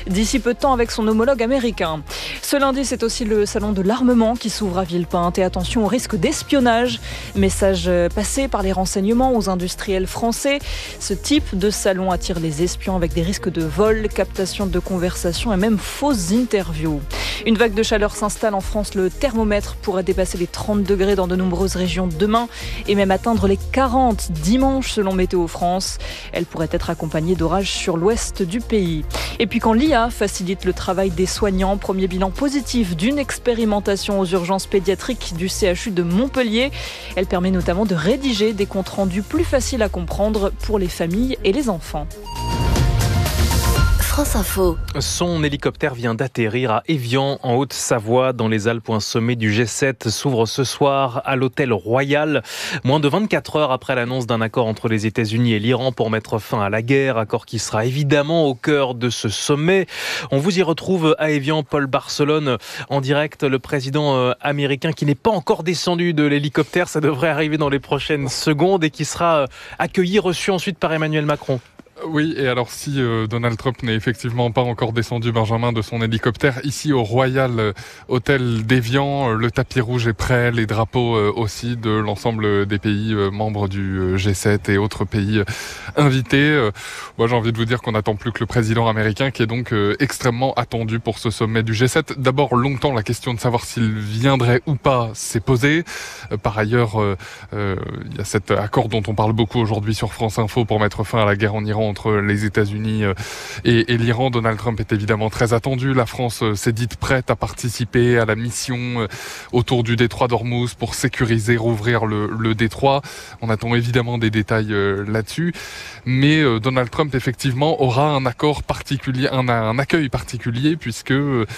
d'ici peu de temps avec son homologue américain. Ce lundi, c'est aussi le salon de l'armement qui s'ouvre à Villepinte. Et attention au risque d'espionnage. Message passé par les renseignements aux industriels français. Ce type de salon attire les espions avec des risques de vol, captation de conversations et même fausses interviews. Une vague de chaleur s'installe en France. Le thermomètre pourrait dépasser les 30 degrés dans de nombreuses régions demain et même atteindre les 40 dimanche selon Météo France. Elle pourrait être accompagnée d'orages sur l'ouest du pays. Et puis quand l'IA facilite le travail des soignants, premier bilan positif d'une expérimentation aux urgences pédiatriques du CHU de Montpellier. Elle permet notamment de rédiger des comptes rendus plus faciles à comprendre pour les familles et les enfants. France Info. Son hélicoptère vient d'atterrir à Évian, en Haute-Savoie, dans les Alpes. Un sommet du G7 s'ouvre ce soir à l'hôtel Royal. Moins de 24 heures après l'annonce d'un accord entre les États-Unis et l'Iran pour mettre fin à la guerre, accord qui sera évidemment au cœur de ce sommet. On vous y retrouve à Évian, Paul Barcelone, en direct. Le président américain qui n'est pas encore descendu de l'hélicoptère, ça devrait arriver dans les prochaines secondes, et qui sera accueilli, reçu ensuite par Emmanuel Macron. Oui, et alors si Donald Trump n'est effectivement pas encore descendu, Benjamin, de son hélicoptère, ici au Royal Hotel d'Évian, le tapis rouge est prêt, les drapeaux aussi de l'ensemble des pays membres du G7 et autres pays invités. Moi, j'ai envie de vous dire qu'on n'attend plus que le président américain, qui est donc extrêmement attendu pour ce sommet du G7. D'abord, longtemps, la question de savoir s'il viendrait ou pas s'est posée. Par ailleurs, il y a cet accord dont on parle beaucoup aujourd'hui sur France Info pour mettre fin à la guerre en Iran entre les États-Unis et l'Iran. Donald Trump est évidemment très attendu. La France s'est dite prête à participer à la mission autour du détroit d'Ormuz pour sécuriser, rouvrir le détroit. On attend évidemment des détails là-dessus. Mais Donald Trump, effectivement, aura un accord particulier, un accueil particulier, puisque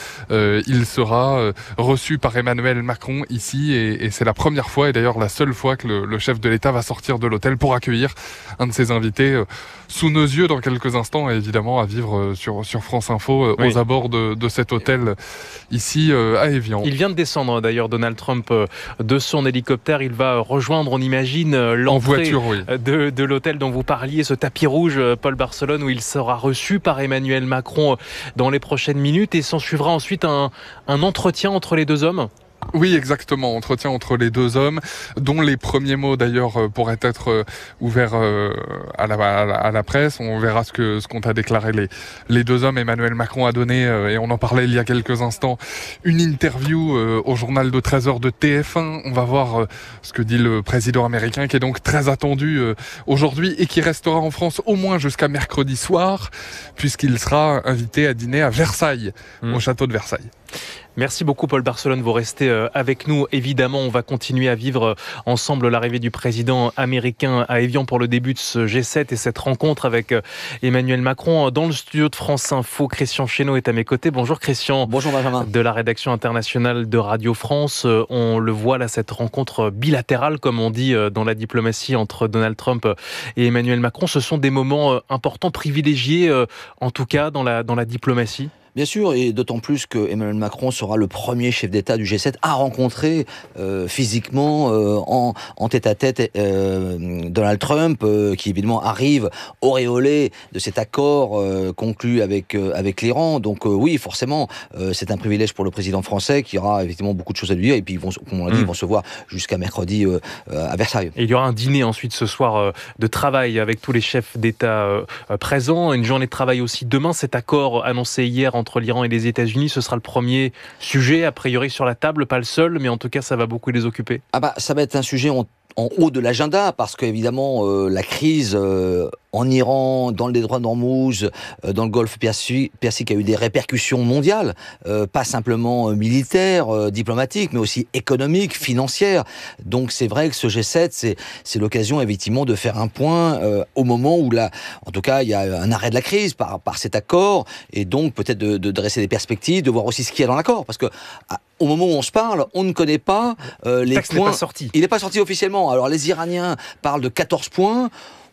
il sera reçu par Emmanuel Macron ici. Et c'est la première fois, et d'ailleurs la seule fois, que le chef de l'État va sortir de l'hôtel pour accueillir un de ses invités sous nos yeux dans quelques instants, et évidemment à vivre sur France Info aux abords de cet hôtel ici à Évian. Il vient de descendre d'ailleurs, Donald Trump, de son hélicoptère. Il va rejoindre, on imagine, l'entrée de l'hôtel dont vous parliez, ce tapis rouge, Paul Barcelone, où il sera reçu par Emmanuel Macron dans les prochaines minutes, et s'en suivra ensuite un entretien entre les deux hommes. Oui, exactement. Entretien entre les deux hommes, dont les premiers mots d'ailleurs pourraient être ouverts à la presse. On verra ce qu'ont à déclarer les deux hommes. Emmanuel Macron a donné, et on en parlait il y a quelques instants, une interview au journal de 13h de TF1. On va voir ce que dit le président américain, qui est donc très attendu aujourd'hui et qui restera en France au moins jusqu'à mercredi soir, puisqu'il sera invité à dîner à Versailles, au château de Versailles. Merci beaucoup Paul Barcelone, vous restez avec nous. Évidemment, on va continuer à vivre ensemble l'arrivée du président américain à Évian pour le début de ce G7 et cette rencontre avec Emmanuel Macron. Dans le studio de France Info, Christian Chesneau est à mes côtés. Bonjour Christian. Bonjour Benjamin. De la rédaction internationale de Radio France. On le voit là, cette rencontre bilatérale, comme on dit dans la diplomatie, entre Donald Trump et Emmanuel Macron. Ce sont des moments importants, privilégiés, en tout cas dans la diplomatie. Bien sûr, et d'autant plus que Emmanuel Macron sera le premier chef d'État du G7 à rencontrer physiquement, en tête-à-tête, Donald Trump, qui évidemment arrive auréolé de cet accord conclu avec l'Iran. Donc oui, forcément, c'est un privilège pour le président français, qui aura effectivement beaucoup de choses à lui dire. Et puis, comme on l'a dit, ils vont se voir jusqu'à mercredi à Versailles. Et il y aura un dîner ensuite ce soir de travail avec tous les chefs d'État présents. Une journée de travail aussi demain. Cet accord annoncé hier entre l'Iran et les États-Unis, ce sera le premier sujet a priori sur la table, pas le seul, mais en tout cas ça va beaucoup les occuper. Ça va être un sujet en haut de l'agenda, parce qu'évidemment la crise en Iran, dans le détroit d'Ormuz, dans le golfe Persique, a eu des répercussions mondiales, pas simplement militaires, diplomatiques, mais aussi économiques, financières. Donc c'est vrai que ce G7, c'est l'occasion effectivement de faire un point au moment où en tout cas il y a un arrêt de la crise par cet accord, et donc peut-être de dresser des perspectives, de voir aussi ce qu'il y a dans l'accord, parce que au moment où on se parle, on ne connaît pas les points. Le texte n'est pas sorti. Il n'est pas sorti officiellement. Alors les Iraniens parlent de 14 points.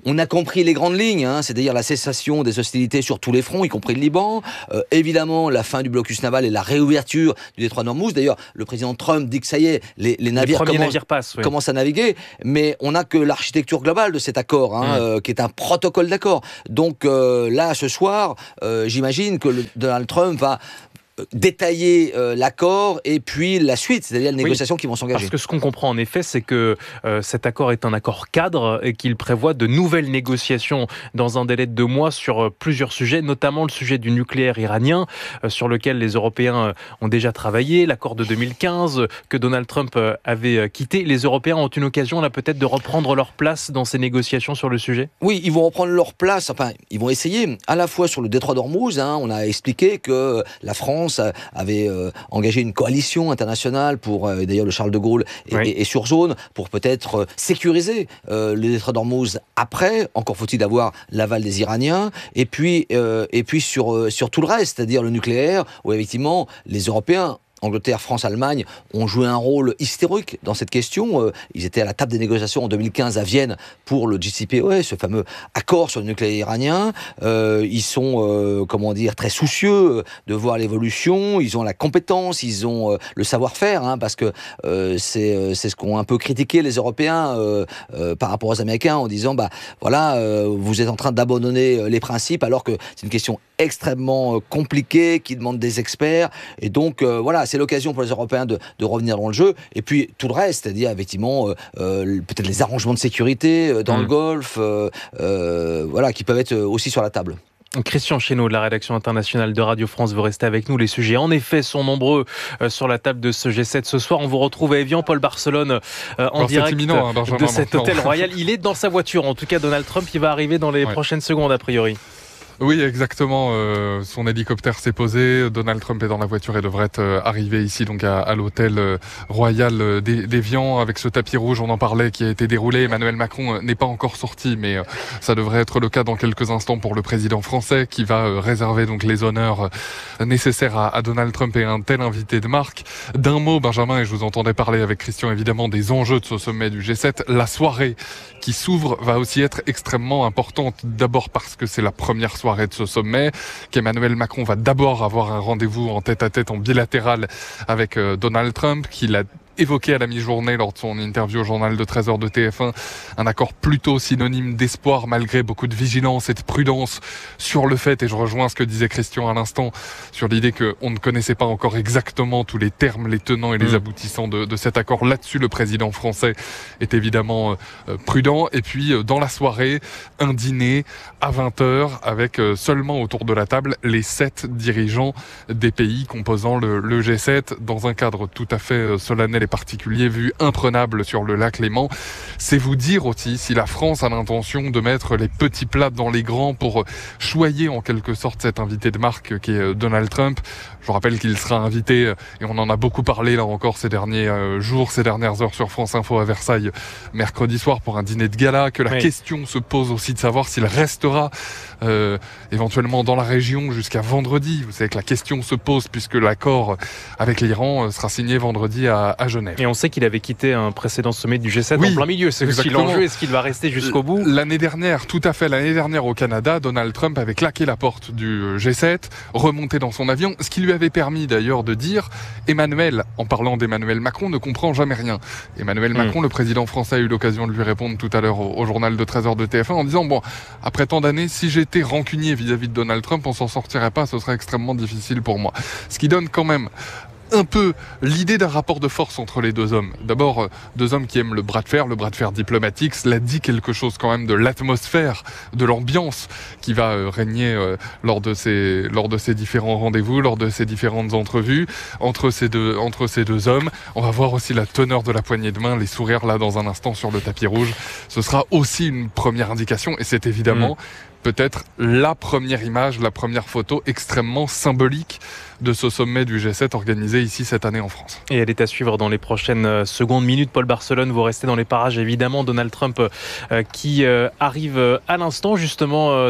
on a compris les grandes lignes, c'est-à-dire la cessation des hostilités sur tous les fronts, y compris le Liban. Évidemment, la fin du blocus naval et la réouverture du détroit d'Ormuz. D'ailleurs, le président Trump dit que ça y est, les navires commencent à naviguer, mais on n'a que l'architecture globale de cet accord, qui est un protocole d'accord. Donc là, ce soir, j'imagine que Donald Trump va détailler l'accord et puis la suite, c'est-à-dire les négociations qui vont s'engager. Parce que ce qu'on comprend en effet, c'est que cet accord est un accord cadre et qu'il prévoit de nouvelles négociations dans un délai de 2 mois sur plusieurs sujets, notamment le sujet du nucléaire iranien, sur lequel les Européens ont déjà travaillé, l'accord de 2015 que Donald Trump avait quitté. Les Européens ont une occasion là peut-être de reprendre leur place dans ces négociations sur le sujet ? Oui, ils vont reprendre leur place, enfin, ils vont essayer, à la fois sur le détroit d'Ormuz, on a expliqué que la France avait engagé une coalition internationale pour, d'ailleurs le Charles de Gaulle et sur zone, pour peut-être sécuriser le détroit d'Ormuz après, encore faut-il avoir l'aval des Iraniens, et puis sur tout le reste, c'est-à-dire le nucléaire, où effectivement les Européens, Angleterre, France, Allemagne ont joué un rôle historique dans cette question. Ils étaient à la table des négociations en 2015 à Vienne pour le JCPOA, ce fameux accord sur le nucléaire iranien. Ils sont, très soucieux de voir l'évolution. Ils ont la compétence, ils ont le savoir-faire, parce que c'est ce qu'ont un peu critiqué les Européens par rapport aux Américains en disant, vous êtes en train d'abandonner les principes alors que c'est une question extrêmement compliquée qui demande des experts. Et donc, c'est l'occasion pour les Européens de revenir dans le jeu. Et puis, tout le reste, c'est-à-dire, effectivement, peut-être les arrangements de sécurité dans le Golfe, qui peuvent être aussi sur la table. Christian Chesneau de la rédaction internationale de Radio France, vous restez avec nous. Les sujets, en effet, sont nombreux sur la table de ce G7 ce soir. On vous retrouve à Évian, Paul Barcelone, en direct de cet hôtel royal. Il est dans sa voiture. En tout cas, Donald Trump, il va arriver dans les prochaines secondes, a priori. Oui, exactement. Son hélicoptère s'est posé. Donald Trump est dans la voiture et devrait être arrivé ici, donc à l'hôtel royal d'Évian, avec ce tapis rouge, on en parlait, qui a été déroulé. Emmanuel Macron n'est pas encore sorti, mais ça devrait être le cas dans quelques instants pour le président français, qui va réserver donc les honneurs nécessaires à Donald Trump et un tel invité de marque. D'un mot, Benjamin, et je vous entendais parler avec Christian évidemment des enjeux de ce sommet du G7, la soirée qui s'ouvre va aussi être extrêmement importante. D'abord parce que c'est la première soirée de ce sommet, qu'Emmanuel Macron va d'abord avoir un rendez-vous en tête-à-tête, en bilatéral avec Donald Trump, qu'il a évoqué à la mi-journée lors de son interview au journal de 13h de TF1, un accord plutôt synonyme d'espoir malgré beaucoup de vigilance et de prudence sur le fait, et je rejoins ce que disait Christian à l'instant, sur l'idée qu'on ne connaissait pas encore exactement tous les termes, les tenants et les aboutissants de cet accord. Là-dessus, le président français est évidemment prudent. Et puis, dans la soirée, un dîner à 20h avec seulement autour de la table les 7 dirigeants des pays composant le G7 dans un cadre tout à fait solennel et particulier, vu imprenable sur le lac Léman. C'est vous dire aussi si la France a l'intention de mettre les petits plats dans les grands pour choyer en quelque sorte cet invité de marque qui est Donald Trump. Je rappelle qu'il sera invité, et on en a beaucoup parlé là encore ces derniers jours, ces dernières heures sur France Info à Versailles, mercredi soir pour un dîner de gala, que la question se pose aussi de savoir s'il restera éventuellement dans la région jusqu'à vendredi. Vous savez que la question se pose puisque l'accord avec l'Iran sera signé vendredi à Genève. Et on sait qu'il avait quitté un précédent sommet du G7 en plein milieu. C'est aussi l'enjeu. Est-ce qu'il va rester jusqu'au bout ? L'année dernière au Canada, Donald Trump avait claqué la porte du G7, remonté dans son avion, ce qui lui avait permis d'ailleurs de dire Emmanuel, en parlant d'Emmanuel Macron, ne comprend jamais rien. Emmanuel Macron, le président français, a eu l'occasion de lui répondre tout à l'heure au journal de 13h de TF1 en disant après tant d'années, si j'étais rancunier vis-à-vis de Donald Trump, on s'en sortirait pas, ce serait extrêmement difficile pour moi. Ce qui donne quand même un peu l'idée d'un rapport de force entre les deux hommes. D'abord, deux hommes qui aiment le bras de fer diplomatique. Cela dit quelque chose quand même de l'atmosphère, de l'ambiance qui va régner lors de ces différents rendez-vous, lors de ces différentes entrevues entre ces deux hommes. On va voir aussi la teneur de la poignée de main, les sourires là dans un instant sur le tapis rouge. Ce sera aussi une première indication, et c'est évidemment peut-être la première image, la première photo extrêmement symbolique de ce sommet du G7 organisé ici cette année en France. Et elle est à suivre dans les prochaines secondes, minutes. Paul Barcelone, vous restez dans les parages évidemment. Donald Trump qui arrive à l'instant justement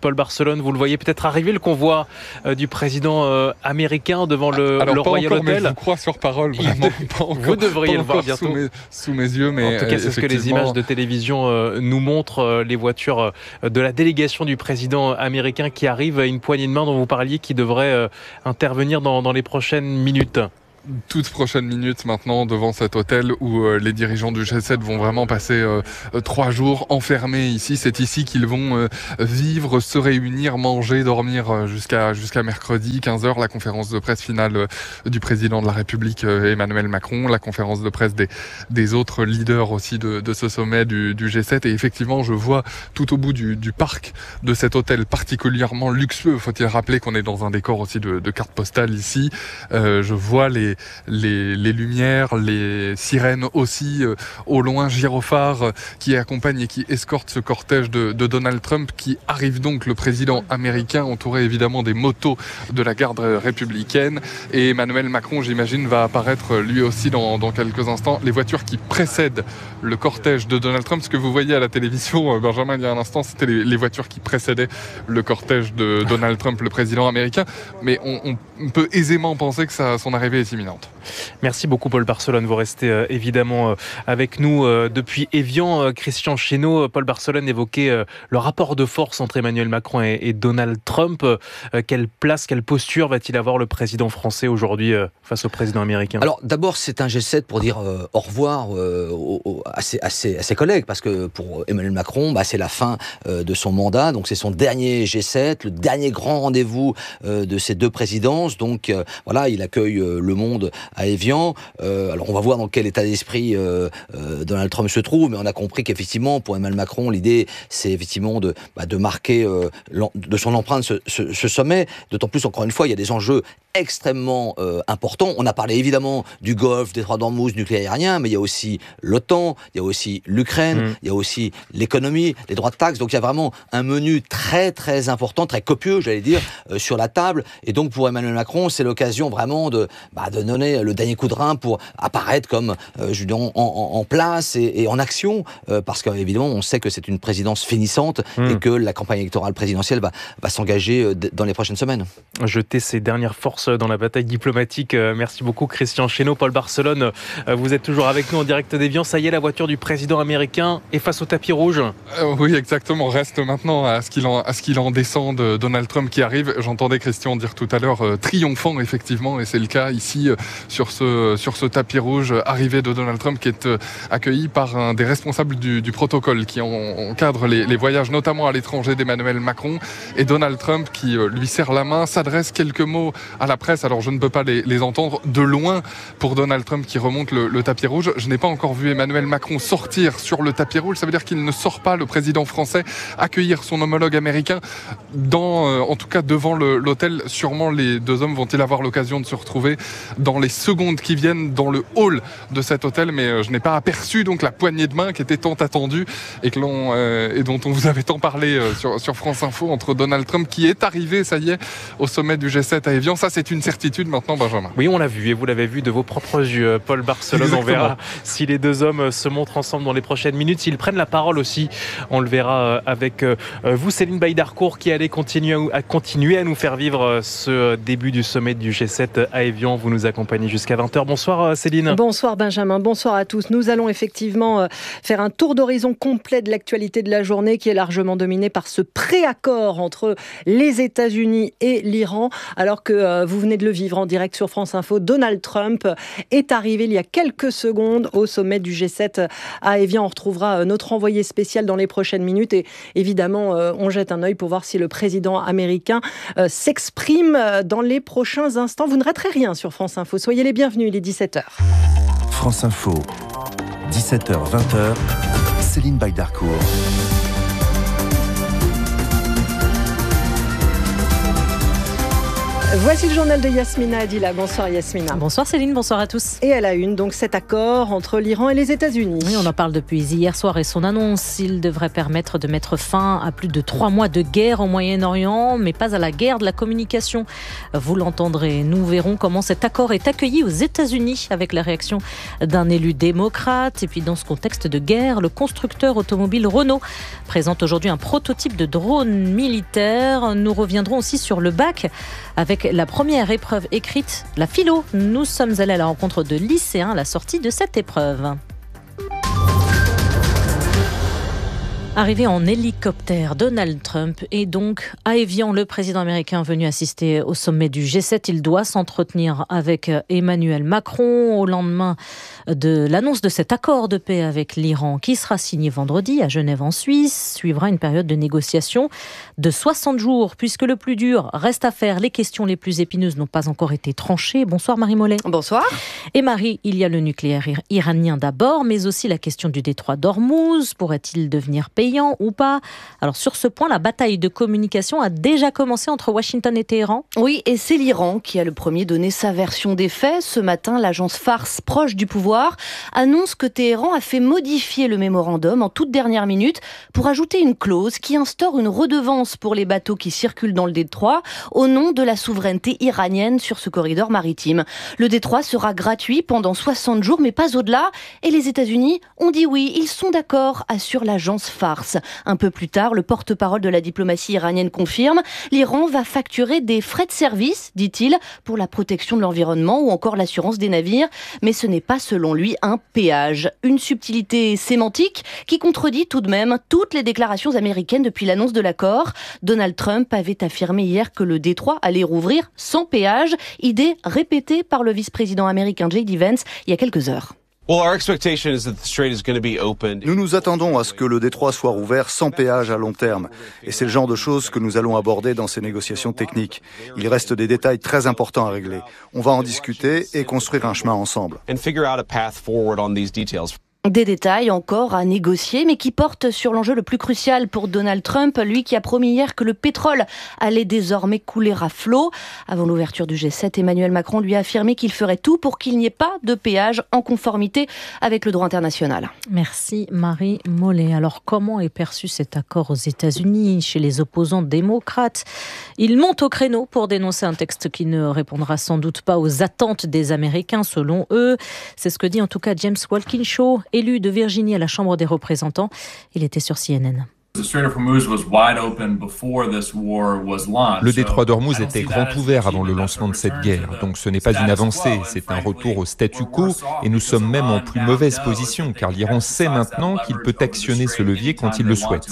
Paul Barcelone, vous le voyez peut-être arriver, le convoi du président américain devant le Royal Hotel. Mais je vous crois sur parole, vraiment pas encore. Vous devriez le voir bientôt. Sous mes yeux, mais en tout cas, c'est ce que les images de télévision nous montrent, les voitures de la délégation du président américain qui arrive, une poignée de main dont vous parliez qui devrait intervenir dans les prochaines minutes. Toutes prochaines minutes maintenant devant cet hôtel où les dirigeants du G7 vont vraiment passer 3 jours enfermés ici. C'est ici qu'ils vont vivre, se réunir, manger, dormir jusqu'à mercredi 15h, la conférence de presse finale du président de la République Emmanuel Macron, la conférence de presse des autres leaders aussi de ce sommet du G7. Et effectivement, je vois tout au bout du parc de cet hôtel particulièrement luxueux. Faut-il rappeler qu'on est dans un décor aussi de carte postale ici. Je vois les lumières, les sirènes aussi, au loin, gyrophares qui accompagnent et qui escortent ce cortège de Donald Trump qui arrive donc, le président américain, entouré évidemment des motos de la garde républicaine. Et Emmanuel Macron, j'imagine, va apparaître lui aussi dans quelques instants. Les voitures qui précèdent le cortège de Donald Trump, ce que vous voyez à la télévision, Benjamin, il y a un instant, c'était les voitures qui précédaient le cortège de Donald Trump, le président américain. Mais on peut aisément penser que son arrivée est imminente. Merci beaucoup Paul Barcelone, vous restez évidemment avec nous depuis Évian. Christian Chesneau, Paul Barcelone évoquait le rapport de force entre Emmanuel Macron et Donald Trump. Quelle place, quelle posture va-t-il avoir le président français aujourd'hui face au président américain ? Alors d'abord, c'est un G7 pour dire au revoir à ses collègues, parce que pour Emmanuel Macron, c'est la fin de son mandat, donc c'est son dernier G7, le dernier grand rendez-vous de ces deux présidences. Donc voilà, il accueille le monde à Évian. Alors on va voir dans quel état d'esprit Donald Trump se trouve, mais on a compris qu'effectivement pour Emmanuel Macron, l'idée c'est effectivement de marquer de son empreinte ce sommet. D'autant plus, encore une fois, il y a des enjeux extrêmement importants. On a parlé évidemment du Golfe, des détroit d'Ormuz, nucléaire iranien, mais il y a aussi l'OTAN, il y a aussi l'Ukraine, il y a aussi l'économie, les droits de taxe. Donc il y a vraiment un menu très très important, très copieux, j'allais dire, sur la table. Et donc pour Emmanuel Macron, c'est l'occasion vraiment de donner le dernier coup de rein pour apparaître comme en place et en action, parce qu'évidemment on sait que c'est une présidence finissante et que la campagne électorale présidentielle va s'engager dans les prochaines semaines. Jeter ses dernières forces dans la bataille diplomatique. Merci beaucoup Christian Chesneau. Paul Barcelone, vous êtes toujours avec nous en direct d'Évian. Ça y est, la voiture du président américain est face au tapis rouge. Oui, exactement. Reste maintenant à ce qu'il en descende Donald Trump qui arrive. J'entendais Christian dire tout à l'heure triomphant, effectivement, et c'est le cas ici sur ce tapis rouge, arrivée de Donald Trump qui est accueilli par un des responsables du protocole qui encadre les voyages, notamment à l'étranger, d'Emmanuel Macron. Et Donald Trump qui lui serre la main, s'adresse quelques mots à la presse. Alors je ne peux pas les entendre de loin pour Donald Trump qui remonte le tapis rouge. Je n'ai pas encore vu Emmanuel Macron sortir sur le tapis rouge. Ça veut dire qu'il ne sort pas, le président français, accueillir son homologue américain en tout cas devant l'hôtel. Sûrement les deux hommes vont-ils avoir l'occasion de se retrouver dans les secondes qui viennent dans le hall de cet hôtel, mais je n'ai pas aperçu donc la poignée de main qui était tant attendue et dont on vous avait tant parlé sur France Info, entre Donald Trump qui est arrivé, ça y est, au sommet du G7 à Évian. Ça, c'est une certitude maintenant, Benjamin. Oui, on l'a vu et vous l'avez vu de vos propres yeux, Paul Barcelone. Exactement. On verra si les deux hommes se montrent ensemble dans les prochaines minutes. S'ils prennent la parole aussi, on le verra avec vous, Céline Bailly-Darcourt, qui allait continuer à nous faire vivre ce début du sommet du G7 à Évian. Vous nous accompagnez jusqu'à 20h. Bonsoir Céline. Bonsoir Benjamin, bonsoir à tous. Nous allons effectivement faire un tour d'horizon complet de l'actualité de la journée qui est largement dominée par ce préaccord entre les États-Unis et l'Iran. Alors que vous venez de le vivre en direct sur France Info, Donald Trump est arrivé il y a quelques secondes au sommet du G7 à Évian. On retrouvera notre envoyé spécial dans les prochaines minutes et évidemment on jette un œil pour voir si le président américain s'exprime dans les prochains instants. Vous ne raterez rien sur France Info. Soyez les bienvenus, il est 17h. France Info, 17h, 20h, Céline Bailly-Darcourt. Voici le journal de Yasmina Adila. Bonsoir Yasmina. Bonsoir Céline, bonsoir à tous. Et à la une, donc cet accord entre l'Iran et les États-Unis. Oui, on en parle depuis hier soir et son annonce. Il devrait permettre de mettre fin à plus de 3 mois de guerre au Moyen-Orient, mais pas à la guerre de la communication. Vous l'entendrez, nous verrons comment cet accord est accueilli aux États-Unis avec la réaction d'un élu démocrate. Et puis dans ce contexte de guerre, le constructeur automobile Renault présente aujourd'hui un prototype de drone militaire. Nous reviendrons aussi sur le bac avec la première épreuve écrite, la philo. Nous sommes allés à la rencontre de lycéens à la sortie de cette épreuve. Arrivé en hélicoptère, Donald Trump est donc à Évian. Le président américain venu assister au sommet du G7. Il doit s'entretenir avec Emmanuel Macron au lendemain de l'annonce de cet accord de paix avec l'Iran qui sera signé vendredi à Genève en Suisse. Suivra une période de négociation de 60 jours puisque le plus dur reste à faire. Les questions les plus épineuses n'ont pas encore été tranchées. Bonsoir Marie Mollet. Bonsoir. Et Marie, il y a le nucléaire iranien d'abord, mais aussi la question du détroit d'Ormuz. Pourrait-il devenir payant ou pas? Alors sur ce point, la bataille de communication a déjà commencé entre Washington et Téhéran. Oui, et c'est l'Iran qui a le premier donné sa version des faits. Ce matin, l'agence Fars, proche du pouvoir, annonce que Téhéran a fait modifier le mémorandum en toute dernière minute pour ajouter une clause qui instaure une redevance pour les bateaux qui circulent dans le détroit au nom de la souveraineté iranienne sur ce corridor maritime. Le détroit sera gratuit pendant 60 jours, mais pas au-delà. Et les États-Unis ont dit oui, ils sont d'accord, assure l'agence Fars. Un peu plus tard, le porte-parole de la diplomatie iranienne confirme l'Iran va facturer des frais de service, dit-il, pour la protection de l'environnement ou encore l'assurance des navires. Mais ce n'est pas, selon lui, un péage. Une subtilité sémantique qui contredit tout de même toutes les déclarations américaines depuis l'annonce de l'accord. Donald Trump avait affirmé hier que le détroit allait rouvrir sans péage, idée répétée par le vice-président américain J.D. Vance il y a quelques heures. Nous nous attendons à ce que le détroit soit rouvert sans péage à long terme. Et c'est le genre de choses que nous allons aborder dans ces négociations techniques. Il reste des détails très importants à régler. On va en discuter et construire un chemin ensemble. Des détails encore à négocier, mais qui portent sur l'enjeu le plus crucial pour Donald Trump, lui qui a promis hier que le pétrole allait désormais couler à flot. Avant l'ouverture du G7, Emmanuel Macron lui a affirmé qu'il ferait tout pour qu'il n'y ait pas de péage en conformité avec le droit international. Merci Marie Mollet. Alors comment est perçu cet accord aux États-Unis chez les opposants démocrates? Ils montent au créneau pour dénoncer un texte qui ne répondra sans doute pas aux attentes des Américains selon eux. C'est ce que dit en tout cas James Walkinshaw, élu de Virginie à la Chambre des représentants. Il était sur CNN. Le détroit d'Ormuz était grand ouvert avant le lancement de cette guerre, donc ce n'est pas une avancée, c'est un retour au statu quo et nous sommes même en plus mauvaise position car l'Iran sait maintenant qu'il peut actionner ce levier quand il le souhaite.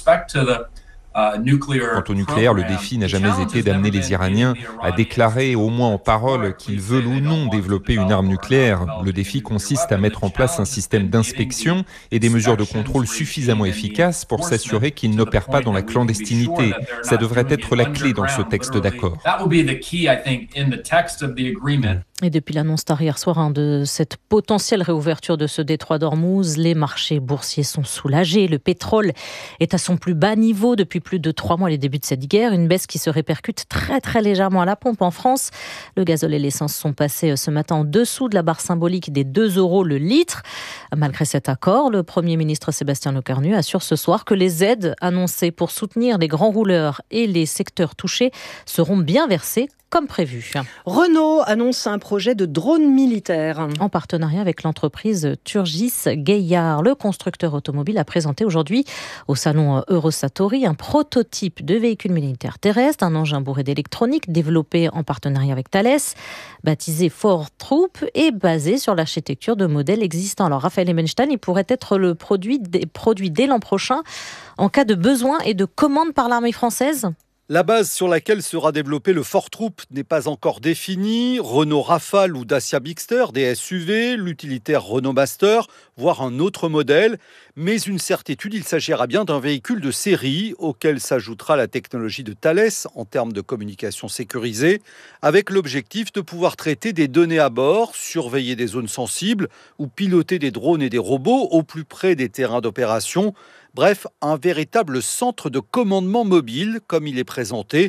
Quant au nucléaire, le défi n'a jamais été d'amener les Iraniens à déclarer, au moins en parole, qu'ils veulent ou non développer une arme nucléaire. Le défi consiste à mettre en place un système d'inspection et des mesures de contrôle suffisamment efficaces pour s'assurer qu'ils n'opèrent pas dans la clandestinité. Ça devrait être la clé dans ce texte d'accord. Et depuis l'annonce tard hier soir de cette potentielle réouverture de ce détroit d'Ormuz, les marchés boursiers sont soulagés. Le pétrole est à son plus bas niveau depuis plus de 3 mois, les débuts de cette guerre. Une baisse qui se répercute très très légèrement à la pompe en France. Le gazole et l'essence sont passés ce matin en dessous de la barre symbolique des 2 € le litre. Malgré cet accord, le Premier ministre Sébastien Lecornu assure ce soir que les aides annoncées pour soutenir les grands rouleurs et les secteurs touchés seront bien versées comme prévu. Renault annonce un projet de drone militaire. En partenariat avec l'entreprise Turgis Gaillard, le constructeur automobile a présenté aujourd'hui au salon Eurosatory un prototype de véhicule militaire terrestre, un engin bourré d'électronique développé en partenariat avec Thales, baptisé Ford Troop et basé sur l'architecture de modèles existants. Alors Raphaël Ebenstein, il pourrait être le produit dès l'an prochain en cas de besoin et de commande par l'armée française. La base sur laquelle sera développé le Ford Troop n'est pas encore définie. Renault Rafale ou Dacia Bigster, des SUV, l'utilitaire Renault Master, voire un autre modèle. Mais une certitude, il s'agira bien d'un véhicule de série auquel s'ajoutera la technologie de Thales en termes de communication sécurisée, avec l'objectif de pouvoir traiter des données à bord, surveiller des zones sensibles ou piloter des drones et des robots au plus près des terrains d'opération. Bref, un véritable centre de commandement mobile, comme il est présenté.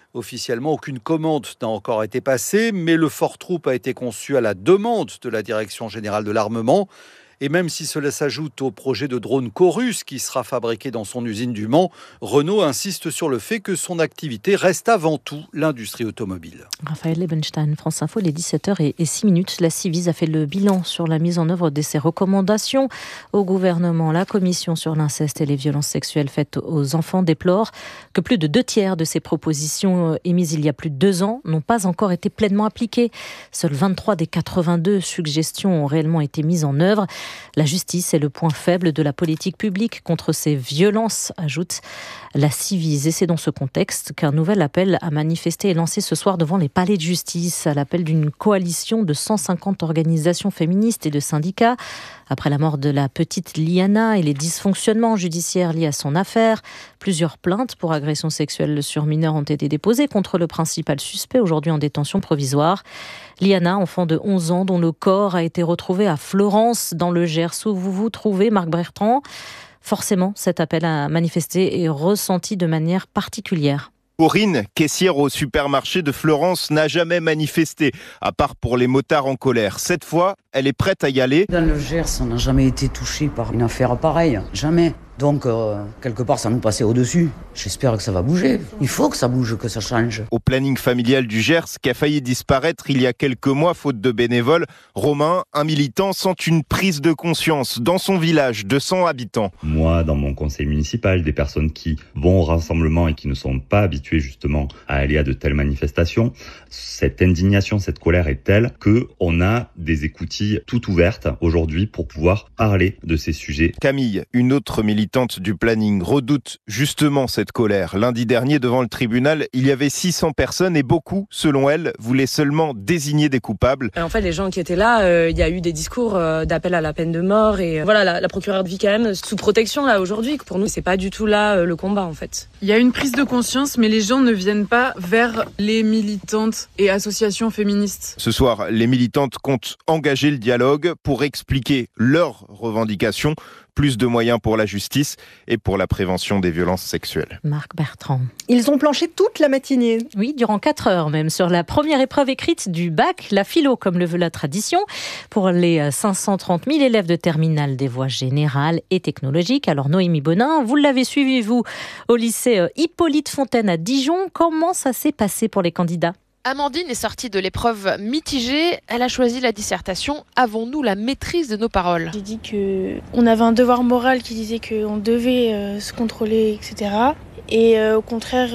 Officiellement, aucune commande n'a encore été passée, mais le Fort Troop a été conçu à la demande de la Direction générale de l'armement. Et même si cela s'ajoute au projet de drone Chorus qui sera fabriqué dans son usine du Mans, Renault insiste sur le fait que son activité reste avant tout l'industrie automobile. Raphaël Lebenstein, France Info, les 17h06. La Civis a fait le bilan sur la mise en œuvre de ses recommandations au gouvernement. La commission sur l'inceste et les violences sexuelles faites aux enfants déplore que plus de 2/3 de ces propositions émises il y a plus de 2 ans n'ont pas encore été pleinement appliquées. Seules 23 des 82 suggestions ont réellement été mises en œuvre. La justice est le point faible de la politique publique contre ces violences, ajoute la Civis. Et c'est dans ce contexte qu'un nouvel appel à manifester est lancé ce soir devant les palais de justice, à l'appel d'une coalition de 150 organisations féministes et de syndicats. Après la mort de la petite Liana et les dysfonctionnements judiciaires liés à son affaire, plusieurs plaintes pour agression sexuelle sur mineurs ont été déposées contre le principal suspect, aujourd'hui en détention provisoire. Liana, enfant de 11 ans, dont le corps a été retrouvé à Florence, dans le Gers, où vous vous trouvez, Marc Bertrand. Forcément, cet appel à manifester est ressenti de manière particulière. Corinne, caissière au supermarché de Florence, n'a jamais manifesté, à part pour les motards en colère. Cette fois, elle est prête à y aller. Dans le Gers, on n'a jamais été touché par une affaire pareille, jamais. Donc, quelque part, ça nous passait au-dessus. J'espère que ça va bouger. Il faut que ça bouge, que ça change. Au planning familial du Gers, qui a failli disparaître il y a quelques mois, faute de bénévoles, Romain, un militant, sent une prise de conscience dans son village de 100 habitants. Moi, dans mon conseil municipal, des personnes qui vont au rassemblement et qui ne sont pas habituées justement à aller à de telles manifestations, cette indignation, cette colère est telle qu'on a des écoutilles toutes ouvertes aujourd'hui pour pouvoir parler de ces sujets. Camille, une autre militante du planning, redoute justement cette colère. Lundi dernier, devant le tribunal, il y avait 600 personnes et beaucoup, selon elle, voulaient seulement désigner des coupables. En fait, les gens qui étaient là, il y a eu des discours d'appel à la peine de mort et voilà, la procureure vit quand même sous protection là aujourd'hui. Pour nous, c'est pas du tout là le combat en fait. Il y a une prise de conscience, mais les gens ne viennent pas vers les militantes et associations féministes. Ce soir, les militantes comptent engager le dialogue pour expliquer leurs revendications. Plus de moyens pour la justice et pour la prévention des violences sexuelles. Marc Bertrand. Ils ont planché toute la matinée. Oui, durant 4 heures même, sur la première épreuve écrite du bac, la philo, comme le veut la tradition, pour les 530 000 élèves de terminale des voies générales et technologiques. Alors Noémie Bonin, vous l'avez suivi, vous, au lycée Hippolyte Fontaine à Dijon. Comment ça s'est passé pour les candidats ? Amandine est sortie de l'épreuve mitigée. Elle a choisi la dissertation « Avons-nous la maîtrise de nos paroles ?» J'ai dit qu'on avait un devoir moral qui disait qu'on devait se contrôler, etc. Et au contraire,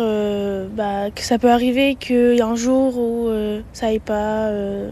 que ça peut arriver qu'il y a un jour où ça aille pas,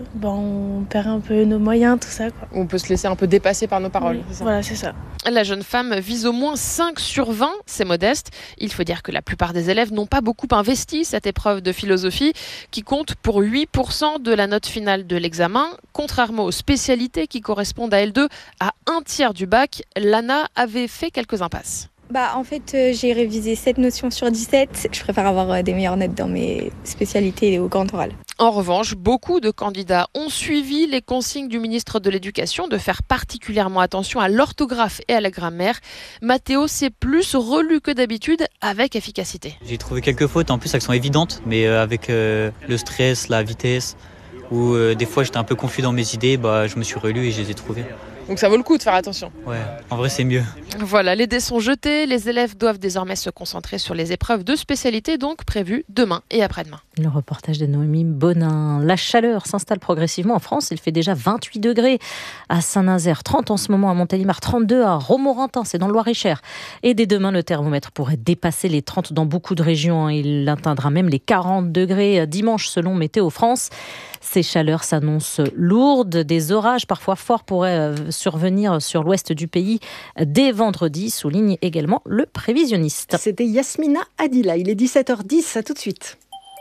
on perd un peu nos moyens, tout ça, quoi. On peut se laisser un peu dépasser par nos paroles. Oui, voilà, c'est ça. La jeune femme vise au moins 5 sur 20, c'est modeste. Il faut dire que la plupart des élèves n'ont pas beaucoup investi cette épreuve de philosophie qui compte pour 8% de la note finale de l'examen. Contrairement aux spécialités qui correspondent à L2, à 1/3 du bac, Lana avait fait quelques impasses. En fait, j'ai révisé 7 notions sur 17. Je préfère avoir des meilleures notes dans mes spécialités et au grand oral. En revanche, beaucoup de candidats ont suivi les consignes du ministre de l'Éducation de faire particulièrement attention à l'orthographe et à la grammaire. Mathéo s'est plus relu que d'habitude avec efficacité. J'ai trouvé quelques fautes, en plus elles sont évidentes, mais avec le stress, la vitesse, ou des fois j'étais un peu confus dans mes idées, je me suis relu et je les ai trouvées. Donc ça vaut le coup de faire attention. Ouais, en vrai c'est mieux. Voilà, les dés sont jetés. Les élèves doivent désormais se concentrer sur les épreuves de spécialité, donc prévues demain et après-demain. Le reportage de Noémie Bonin. La chaleur s'installe progressivement en France. Il fait déjà 28 degrés à Saint-Nazaire, 30 en ce moment à Montélimar, 32 à Romorantin, c'est dans le Loir-et-Cher. Et dès demain, le thermomètre pourrait dépasser les 30 dans beaucoup de régions. Il atteindra même les 40 degrés dimanche selon Météo France. Ces chaleurs s'annoncent lourdes. Des orages parfois forts pourraient survenir sur l'ouest du pays dès vendredi, souligne également le prévisionniste. C'était Yasmina Adila. Il est 17h10, à tout de suite.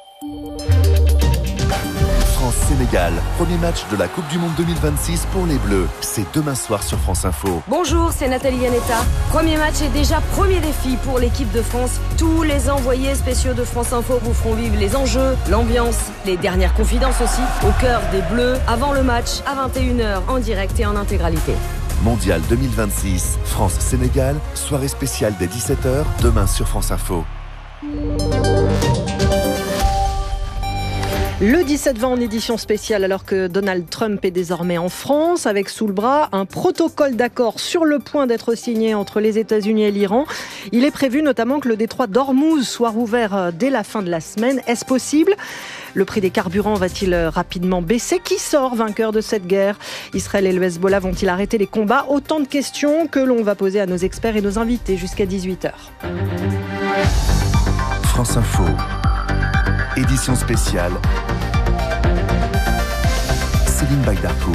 France-Sénégal, premier match de la Coupe du Monde 2026 pour les Bleus. C'est demain soir sur France Info. Bonjour, c'est Nathalie Yanetta. Premier match et déjà premier défi pour l'équipe de France. Tous les envoyés spéciaux de France Info vous feront vivre les enjeux, l'ambiance, les dernières confidences aussi, au cœur des Bleus, avant le match, à 21h, en direct et en intégralité. Mondial 2026, France-Sénégal, soirée spéciale dès 17h, demain sur France Info. Le 17-20 en édition spéciale, alors que Donald Trump est désormais en France, avec sous le bras un protocole d'accord sur le point d'être signé entre les États-Unis et l'Iran. Il est prévu notamment que le détroit d'Ormuz soit rouvert dès la fin de la semaine. Est-ce possible ? Le prix des carburants va-t-il rapidement baisser ? Qui sort vainqueur de cette guerre ? Israël et le Hezbollah vont-ils arrêter les combats ? Autant de questions que l'on va poser à nos experts et nos invités jusqu'à 18h. France Info, édition spéciale, Céline Bagdarcourt.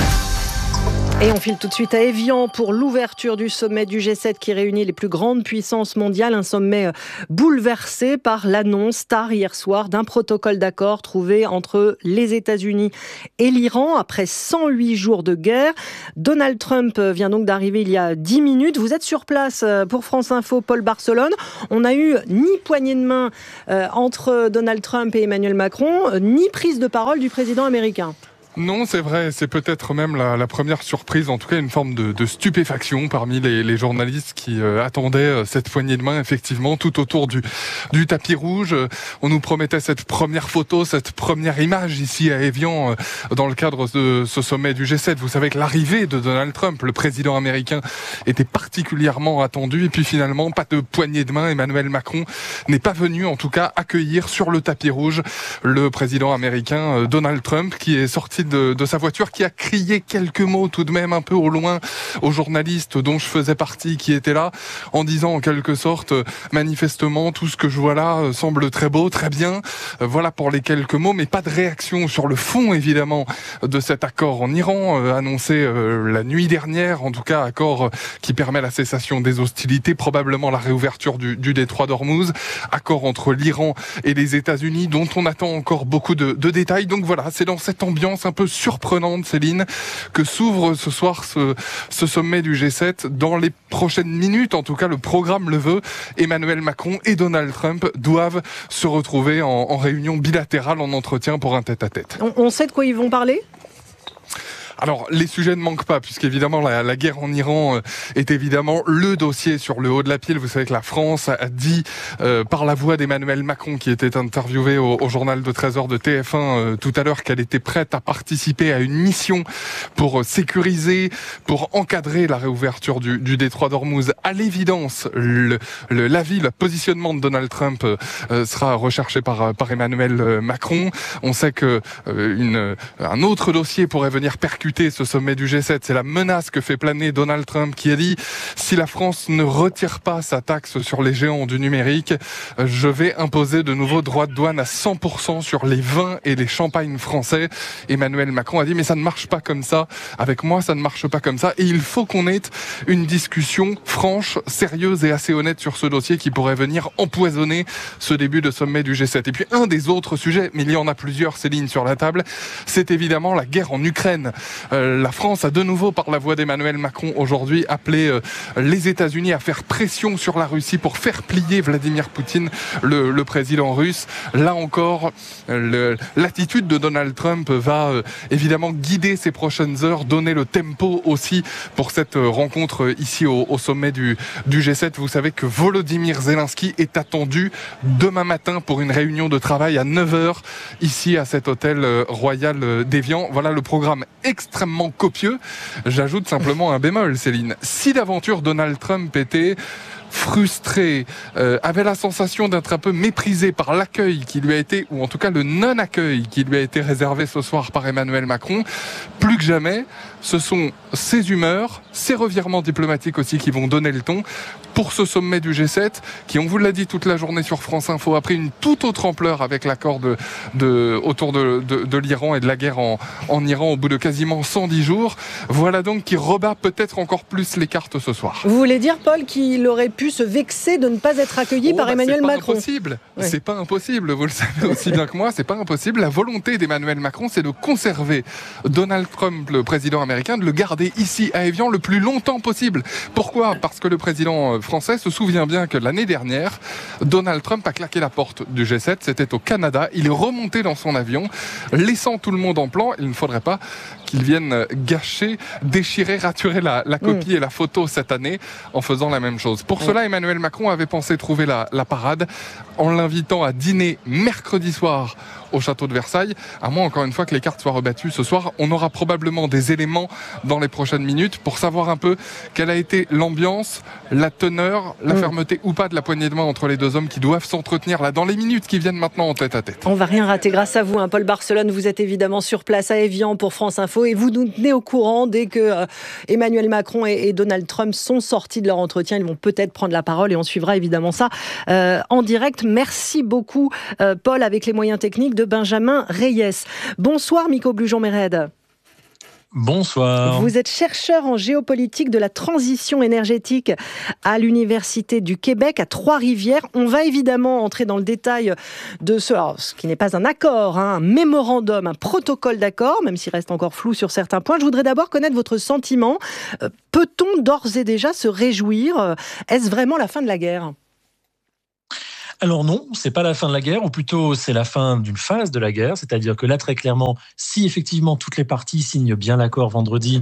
Et on file tout de suite à Évian pour l'ouverture du sommet du G7 qui réunit les plus grandes puissances mondiales. Un sommet bouleversé par l'annonce tard hier soir d'un protocole d'accord trouvé entre les États-Unis et l'Iran après 108 jours de guerre. Donald Trump vient donc d'arriver il y a 10 minutes. Vous êtes sur place pour France Info, Paul Barcelone. On n'a eu ni poignée de main entre Donald Trump et Emmanuel Macron, ni prise de parole du président américain. Non, c'est vrai, c'est peut-être même la première surprise, en tout cas une forme de stupéfaction parmi les journalistes qui attendaient cette poignée de main, effectivement, tout autour du tapis rouge. On nous promettait cette première photo, cette première image ici à Évian, dans le cadre de ce sommet du G7. Vous savez que l'arrivée de Donald Trump, le président américain, était particulièrement attendue, et puis finalement, pas de poignée de main. Emmanuel Macron n'est pas venu, en tout cas, accueillir sur le tapis rouge le président américain Donald Trump, qui est sorti de sa voiture, qui a crié quelques mots tout de même un peu au loin aux journalistes dont je faisais partie qui étaient là, en disant en quelque sorte manifestement tout ce que je vois là semble très beau, très bien. Voilà pour les quelques mots, mais pas de réaction sur le fond évidemment de cet accord en Iran annoncé la nuit dernière, en tout cas accord qui permet la cessation des hostilités, probablement la réouverture du détroit d'Ormuz, accord entre l'Iran et les États-Unis dont on attend encore beaucoup de détails. Donc voilà, c'est dans cette ambiance un peu surprenante, Céline, que s'ouvre ce soir ce sommet du G7. Dans les prochaines minutes, en tout cas le programme le veut, Emmanuel Macron et Donald Trump doivent se retrouver en réunion bilatérale, en entretien pour un tête-à-tête. On sait de quoi ils vont parler ? Alors, les sujets ne manquent pas, puisqu'évidemment, la guerre en Iran est évidemment le dossier sur le haut de la pile. Vous savez que la France a dit, par la voix d'Emmanuel Macron, qui était interviewé au journal de 13h de TF1 tout à l'heure, qu'elle était prête à participer à une mission pour sécuriser, pour encadrer la réouverture du détroit d'Ormuz. À l'évidence, l'avis, le positionnement de Donald Trump sera recherché par Emmanuel Macron. On sait que un autre dossier pourrait venir percuter ce sommet du G7, c'est la menace que fait planer Donald Trump, qui a dit « Si la France ne retire pas sa taxe sur les géants du numérique, je vais imposer de nouveaux droits de douane à 100% sur les vins et les champagnes français. » Emmanuel Macron a dit « Mais ça ne marche pas comme ça. Avec moi, ça ne marche pas comme ça. Et il faut qu'on ait une discussion franche, sérieuse et assez honnête sur ce dossier qui pourrait venir empoisonner ce début de sommet du G7. » Et puis un des autres sujets, mais il y en a plusieurs, Céline, sur la table, c'est évidemment la guerre en Ukraine. La France a de nouveau, par la voix d'Emmanuel Macron aujourd'hui, appelé les États-Unis à faire pression sur la Russie pour faire plier Vladimir Poutine, le président russe. Là encore, l'attitude de Donald Trump va évidemment guider ces prochaines heures, donner le tempo aussi pour cette rencontre ici au sommet du G7. Vous savez que Volodymyr Zelensky est attendu demain matin pour une réunion de travail à 9h ici à cet hôtel royal d'Évian. Voilà le programme extrêmement copieux. J'ajoute simplement un bémol, Céline. Si d'aventure Donald Trump était frustré, avait la sensation d'être un peu méprisé par l'accueil qui lui a été, ou en tout cas le non-accueil qui lui a été réservé ce soir par Emmanuel Macron, plus que jamais, ce sont ses humeurs, ses revirements diplomatiques aussi qui vont donner le ton pour ce sommet du G7, qui, on vous l'a dit toute la journée sur France Info, a pris une toute autre ampleur avec l'accord autour de l'Iran et de la guerre en Iran au bout de quasiment 110 jours. Voilà donc qui rebat peut-être encore plus les cartes ce soir. Vous voulez dire, Paul, qu'il aurait pu se vexer de ne pas être accueilli par Emmanuel Macron ? Impossible. Ouais. C'est pas impossible, vous le savez aussi bien que moi, c'est pas impossible. La volonté d'Emmanuel Macron, c'est de conserver Donald Trump, le président américain, de le garder ici à Évian le plus longtemps possible. Pourquoi ? Parce que le président français se souvient bien que l'année dernière, Donald Trump a claqué la porte du G7, c'était au Canada, il est remonté dans son avion, laissant tout le monde en plan. Il ne faudrait pas qu'il vienne gâcher, déchirer, raturer la copie et la photo cette année en faisant la même chose. Pour cela, Emmanuel Macron avait pensé trouver la parade en l'invitant à dîner mercredi soir au château de Versailles, à moins encore une fois que les cartes soient rebattues ce soir. On aura probablement des éléments dans les prochaines minutes pour savoir un peu quelle a été l'ambiance, la teneur, la fermeté ou pas de la poignée de main entre les deux hommes qui doivent s'entretenir là dans les minutes qui viennent maintenant en tête à tête. On va rien rater grâce à vous, Paul Barcelone. Vous êtes évidemment sur place à Évian pour France Info et vous nous tenez au courant dès que Emmanuel Macron et Donald Trump sont sortis de leur entretien. Ils vont peut-être prendre la parole et on suivra évidemment ça en direct. Merci beaucoup, Paul, avec les moyens techniques de Benjamin Reyes. Bonsoir, Miko Blujon-Méred. Bonsoir. Vous êtes chercheur en géopolitique de la transition énergétique à l'Université du Québec à Trois-Rivières. On va évidemment entrer dans le détail de ce qui n'est pas un accord, un mémorandum, un protocole d'accord, même s'il reste encore flou sur certains points. Je voudrais d'abord connaître votre sentiment. Peut-on d'ores et déjà se réjouir ? Est-ce vraiment la fin de la guerre ? Alors non, c'est pas la fin de la guerre, ou plutôt c'est la fin d'une phase de la guerre, c'est-à-dire que là, très clairement, si effectivement toutes les parties signent bien l'accord vendredi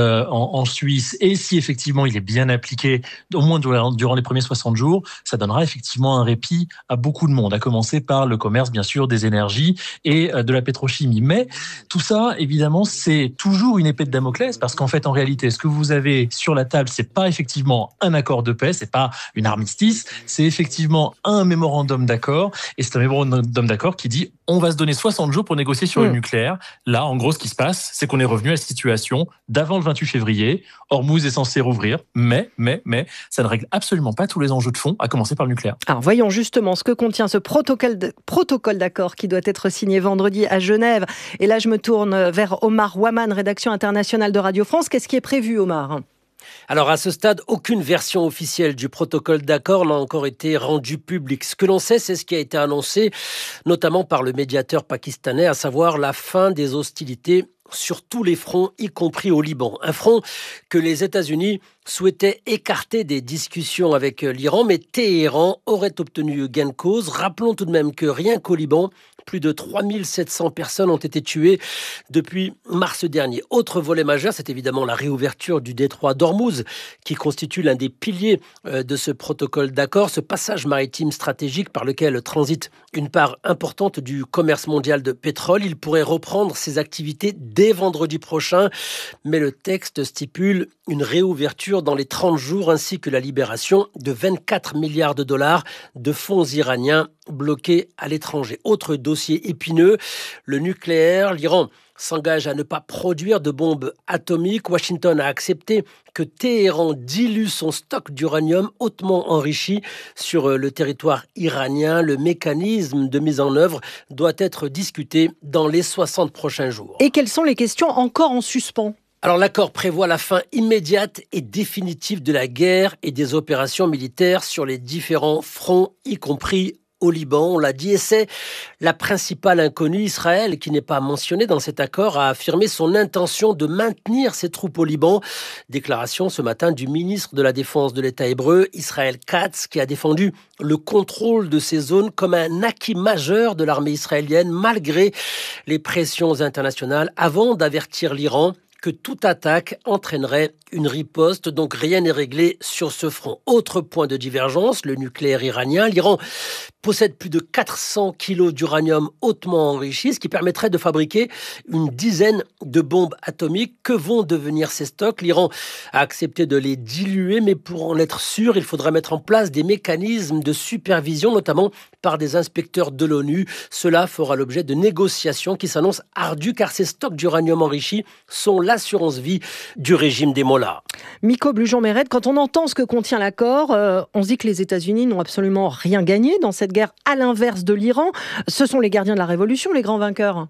en Suisse, et si effectivement il est bien appliqué, au moins durant les premiers 60 jours, ça donnera effectivement un répit à beaucoup de monde, à commencer par le commerce, bien sûr, des énergies et de la pétrochimie. Mais tout ça, évidemment, c'est toujours une épée de Damoclès, parce qu'en fait, en réalité, ce que vous avez sur la table, c'est pas effectivement un accord de paix, c'est pas une armistice, c'est effectivement un mémorandum d'accord, et c'est un mémorandum d'accord qui dit on va se donner 60 jours pour négocier sur le nucléaire. Là, en gros, ce qui se passe, c'est qu'on est revenu à la situation d'avant le 28 février. Hormuz est censé rouvrir, mais ça ne règle absolument pas tous les enjeux de fond, à commencer par le nucléaire. Alors, voyons justement ce que contient ce protocole d'accord qui doit être signé vendredi à Genève. Et là, je me tourne vers Omar Waman, rédaction internationale de Radio France. Qu'est-ce qui est prévu, Omar ? Alors à ce stade, aucune version officielle du protocole d'accord n'a encore été rendue publique. Ce que l'on sait, c'est ce qui a été annoncé, notamment par le médiateur pakistanais, à savoir la fin des hostilités sur tous les fronts, y compris au Liban. Un front que les États-Unis souhaitaient écarter des discussions avec l'Iran, mais Téhéran aurait obtenu gain de cause. Rappelons tout de même que rien qu'au Liban, plus de 3700 personnes ont été tuées depuis mars dernier. Autre volet majeur, c'est évidemment la réouverture du détroit d'Ormuz, qui constitue l'un des piliers de ce protocole d'accord, ce passage maritime stratégique par lequel transite une part importante du commerce mondial de pétrole. Il pourrait reprendre ses activités dès vendredi prochain, mais le texte stipule une réouverture dans les 30 jours ainsi que la libération de 24 milliards de dollars de fonds iraniens bloqués à l'étranger. Autre dossier épineux, le nucléaire. L'Iran s'engage à ne pas produire de bombes atomiques. Washington a accepté que Téhéran dilue son stock d'uranium hautement enrichi sur le territoire iranien. Le mécanisme de mise en œuvre doit être discuté dans les 60 prochains jours. Et quelles sont les questions encore en suspens ? Alors l'accord prévoit la fin immédiate et définitive de la guerre et des opérations militaires sur les différents fronts, y compris au Liban, on l'a dit, et c'est la principale inconnue. Israël, qui n'est pas mentionné dans cet accord, a affirmé son intention de maintenir ses troupes au Liban. Déclaration ce matin du ministre de la Défense de l'État hébreu, Israël Katz, qui a défendu le contrôle de ces zones comme un acquis majeur de l'armée israélienne, malgré les pressions internationales, avant d'avertir l'Iran que toute attaque entraînerait une riposte, donc rien n'est réglé sur ce front. Autre point de divergence, le nucléaire iranien. L'Iran possède plus de 400 kilos d'uranium hautement enrichi, ce qui permettrait de fabriquer une dizaine de bombes atomiques. Que vont devenir ces stocks ? L'Iran a accepté de les diluer, mais pour en être sûr, il faudra mettre en place des mécanismes de supervision, notamment par des inspecteurs de l'ONU. Cela fera l'objet de négociations qui s'annoncent ardues, car ces stocks d'uranium enrichi sont l'assurance vie du régime des mollahs. Miko Blujon-Méred, quand on entend ce que contient l'accord, on se dit que les États-Unis n'ont absolument rien gagné dans cette guerre, à l'inverse de l'Iran. Ce sont les gardiens de la révolution, les grands vainqueurs.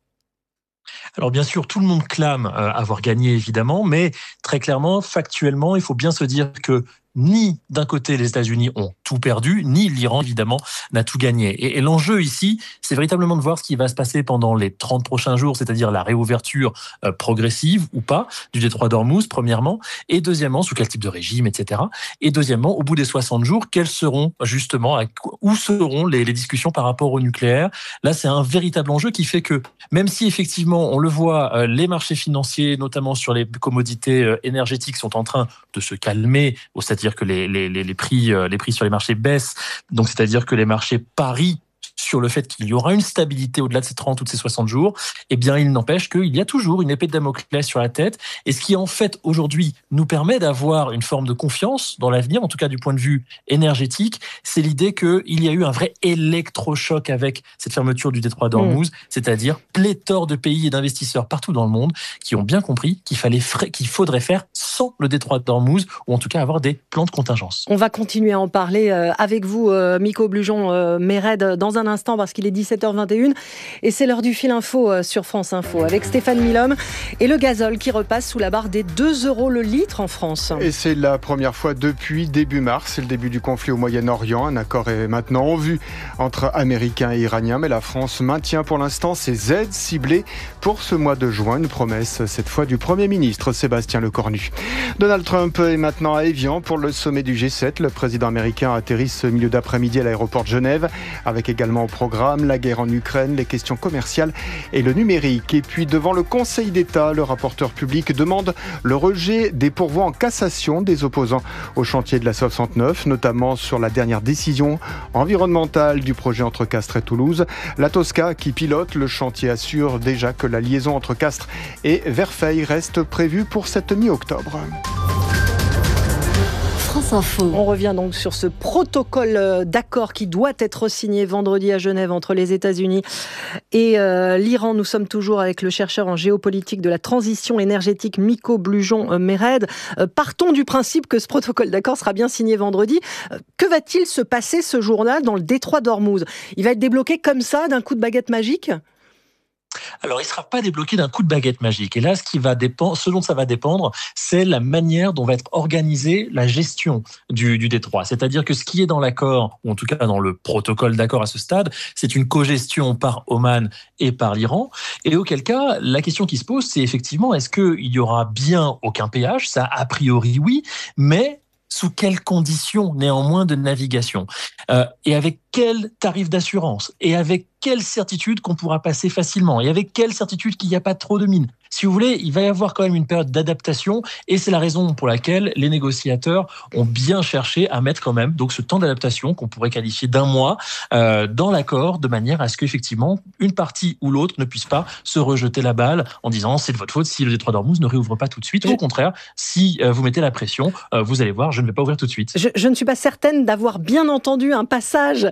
Alors bien sûr, tout le monde clame avoir gagné, évidemment, mais très clairement, factuellement, il faut bien se dire que ni d'un côté les États-Unis ont tout perdu, ni l'Iran évidemment n'a tout gagné. Et l'enjeu ici, c'est véritablement de voir ce qui va se passer pendant les 30 prochains jours, c'est-à-dire la réouverture progressive ou pas du détroit d'Ormuz, premièrement, et deuxièmement, sous quel type de régime, etc. Et deuxièmement, au bout des 60 jours, quels seront justement, où seront les discussions par rapport au nucléaire ? Là, c'est un véritable enjeu qui fait que, même si effectivement, on le voit, les marchés financiers, notamment sur les commodités énergétiques, sont en train de se calmer, c'est-à-dire que les prix sur les marchés baissent, donc c'est-à-dire que les marchés parient sur le fait qu'il y aura une stabilité au-delà de ces 30 ou de ces 60 jours, eh bien, il n'empêche qu'il y a toujours une épée de Damoclès sur la tête. Et ce qui, en fait, aujourd'hui, nous permet d'avoir une forme de confiance dans l'avenir, en tout cas du point de vue énergétique, c'est l'idée qu'il y a eu un vrai électrochoc avec cette fermeture du détroit d'Ormuz, c'est-à-dire pléthore de pays et d'investisseurs partout dans le monde qui ont bien compris qu'il faudrait faire sans le détroit d'Ormuz, ou en tout cas avoir des plans de contingence. On va continuer à en parler avec vous, Miko Blujon-Méred, dans un instant, parce qu'il est 17h21, et c'est l'heure du fil info sur France Info, avec Stéphane Milhomme et le gazole qui repasse sous la barre des 2 € le litre en France. Et c'est la première fois depuis début mars, c'est le début du conflit au Moyen-Orient. Un accord est maintenant en vue entre Américains et Iraniens, mais la France maintient pour l'instant ses aides ciblées pour ce mois de juin. Une promesse, cette fois, du Premier ministre Sébastien Lecornu. Donald Trump est maintenant à Évian pour le sommet du G7. Le président américain atterrit ce milieu d'après-midi à l'aéroport de Genève, avec également au programme la guerre en Ukraine, les questions commerciales et le numérique. Et puis devant le Conseil d'État, le rapporteur public demande le rejet des pourvois en cassation des opposants au chantier de la 69, notamment sur la dernière décision environnementale du projet entre Castres et Toulouse. La Tosca, qui pilote le chantier, assure déjà que la liaison entre Castres et Verfeil reste prévue pour cette mi-octobre. France Info. On revient donc sur ce protocole d'accord qui doit être signé vendredi à Genève entre les États-Unis et l'Iran. Nous sommes toujours avec le chercheur en géopolitique de la transition énergétique Miko Blujon-Méred. Partons du principe que ce protocole d'accord sera bien signé vendredi. Que va-t-il se passer ce jour-là dans le détroit d'Ormuz ? Il va être débloqué comme ça, d'un coup de baguette magique ? Alors, il ne sera pas débloqué d'un coup de baguette magique. Et là, ce dont ça va dépendre, c'est la manière dont va être organisée la gestion du détroit. C'est-à-dire que ce qui est dans l'accord, ou en tout cas dans le protocole d'accord à ce stade, c'est une cogestion par Oman et par l'Iran. Et auquel cas, la question qui se pose, c'est effectivement, est-ce qu'il y aura bien aucun péage ? Ça, a priori, oui, mais sous quelles conditions, néanmoins, de navigation ? Et avec quel tarif d'assurance ? Et avec quelle certitude qu'on pourra passer facilement ? Et avec quelle certitude qu'il n'y a pas trop de mines ? Si vous voulez, il va y avoir quand même une période d'adaptation, et c'est la raison pour laquelle les négociateurs ont bien cherché à mettre quand même donc ce temps d'adaptation qu'on pourrait qualifier d'1 mois dans l'accord, de manière à ce qu'effectivement une partie ou l'autre ne puisse pas se rejeter la balle en disant c'est de votre faute si le détroit d'Ormuz ne réouvre pas tout de suite. Au contraire, si vous mettez la pression, vous allez voir, je ne vais pas ouvrir tout de suite. Je ne suis pas certaine d'avoir bien entendu un passage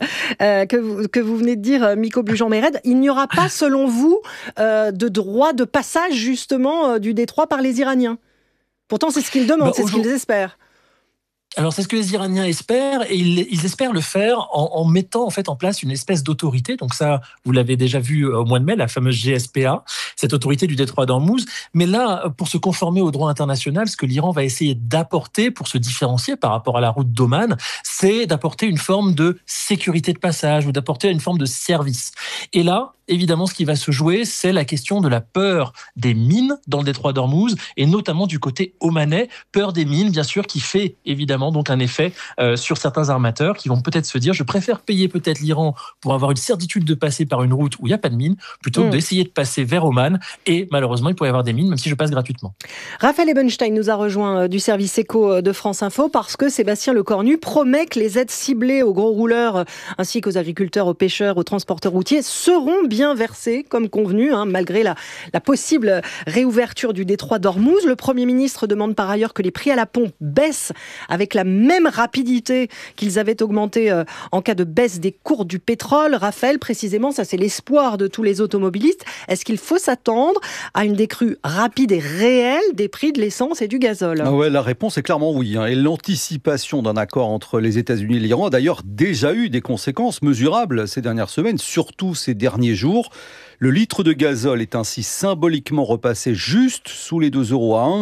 que vous venez de dire, Miko Blujon-Méred. Il n'y aura pas, selon vous, de droit de passage justement du détroit par les Iraniens. Pourtant, c'est ce qu'ils demandent, c'est ce qu'ils espèrent. Alors, c'est ce que les Iraniens espèrent, et ils espèrent le faire en mettant en fait en place une espèce d'autorité. Donc ça, vous l'avez déjà vu au mois de mai, la fameuse GSPA, cette autorité du détroit d'Ormuz. Mais là, pour se conformer au droit international, ce que l'Iran va essayer d'apporter pour se différencier par rapport à la route d'Oman, c'est d'apporter une forme de sécurité de passage ou d'apporter une forme de service. Et là, évidemment, ce qui va se jouer, c'est la question de la peur des mines dans le détroit d'Ormuz, et notamment du côté omanais, peur des mines, bien sûr, qui fait évidemment donc un effet sur certains armateurs qui vont peut-être se dire je préfère payer peut-être l'Iran pour avoir une certitude de passer par une route où il n'y a pas de mine, plutôt que d'essayer de passer vers Oman, et malheureusement il pourrait y avoir des mines même si je passe gratuitement. Raphaël Ebenstein nous a rejoint du service éco de France Info parce que Sébastien Lecornu promet que les aides ciblées aux gros rouleurs ainsi qu'aux agriculteurs, aux pêcheurs, aux transporteurs routiers seront bien versées comme convenu, malgré la possible réouverture du détroit d'Ormuz. Le Premier ministre demande par ailleurs que les prix à la pompe baissent avec la même rapidité qu'ils avaient augmenté en cas de baisse des cours du pétrole. Raphaël, précisément, ça c'est l'espoir de tous les automobilistes. Est-ce qu'il faut s'attendre à une décrue rapide et réelle des prix de l'essence et du gazole ? La réponse est clairement oui. Et l'anticipation d'un accord entre les États-Unis et l'Iran a d'ailleurs déjà eu des conséquences mesurables ces dernières semaines, surtout ces derniers jours. Le litre de gazole est ainsi symboliquement repassé juste sous les 2 € à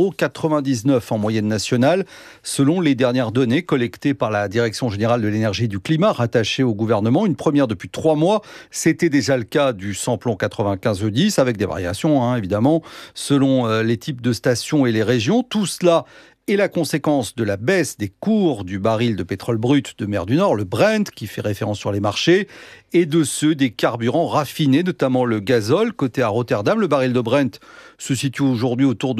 1,99 € en moyenne nationale, selon les dernières données collectées par la Direction générale de l'énergie et du climat rattachée au gouvernement. Une première depuis 3 mois. C'était déjà le cas du samplon 95 E10, avec des variations évidemment selon les types de stations et les régions. Tout cela est la conséquence de la baisse des cours du baril de pétrole brut de mer du Nord, le Brent, qui fait référence sur les marchés, et de ceux des carburants raffinés, notamment le gazole. Côté à Rotterdam, le baril de Brent se situe aujourd'hui autour de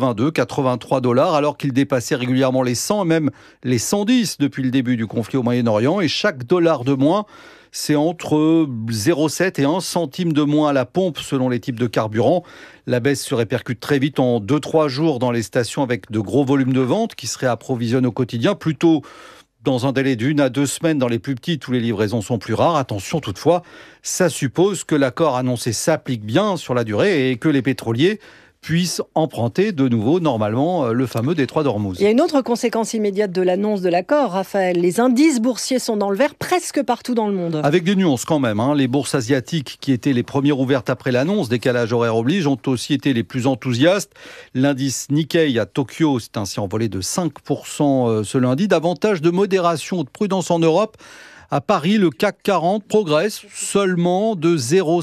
82-83 $, alors qu'il dépassait régulièrement les 100 et même les 110 depuis le début du conflit au Moyen-Orient. Et chaque dollar de moins, c'est entre 0,7 et 1 centime de moins à la pompe selon les types de carburant. La baisse se répercute très vite en 2-3 jours dans les stations avec de gros volumes de vente qui se réapprovisionnent au quotidien, plutôt dans un délai d'1 à 2 semaines dans les plus petites où les livraisons sont plus rares. Attention toutefois, ça suppose que l'accord annoncé s'applique bien sur la durée et que les pétroliers puissent emprunter de nouveau, normalement, le fameux détroit d'Ormuz. Il y a une autre conséquence immédiate de l'annonce de l'accord, Raphaël. Les indices boursiers sont dans le vert presque partout dans le monde. Avec des nuances quand même. Les bourses asiatiques, qui étaient les premières ouvertes après l'annonce, décalage horaire oblige, ont aussi été les plus enthousiastes. L'indice Nikkei à Tokyo s'est ainsi envolé de 5% ce lundi. Davantage de modération ou de prudence en Europe. À Paris, le CAC 40 progresse seulement de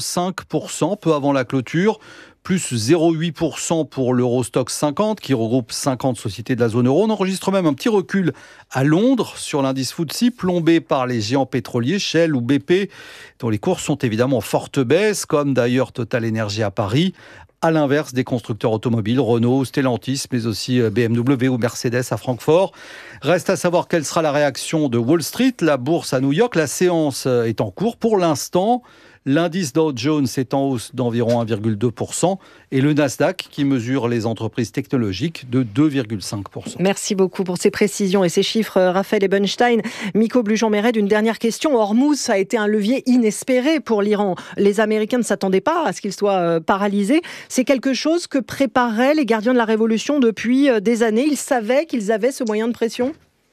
0,5% peu avant la clôture. Plus 0,8% pour l'Eurostoxx 50, qui regroupe 50 sociétés de la zone euro. On enregistre même un petit recul à Londres sur l'indice FTSE, plombé par les géants pétroliers, Shell ou BP, dont les cours sont évidemment en forte baisse, comme d'ailleurs Total Energy à Paris. À l'inverse des constructeurs automobiles, Renault, Stellantis, mais aussi BMW ou Mercedes à Francfort. Reste à savoir quelle sera la réaction de Wall Street, la bourse à New York. La séance est en cours pour l'instant. L'indice Dow Jones est en hausse d'environ 1,2% et le Nasdaq, qui mesure les entreprises technologiques, de 2,5%. Merci beaucoup pour ces précisions et ces chiffres, Raphaël Ebenstein. Miko Blujon-Méred, une dernière question. Hormuz, ça a été un levier inespéré pour l'Iran. Les Américains ne s'attendaient pas à ce qu'il soit paralysé. C'est quelque chose que préparaient les gardiens de la Révolution depuis des années. Ils savaient qu'ils avaient ce moyen de pression ?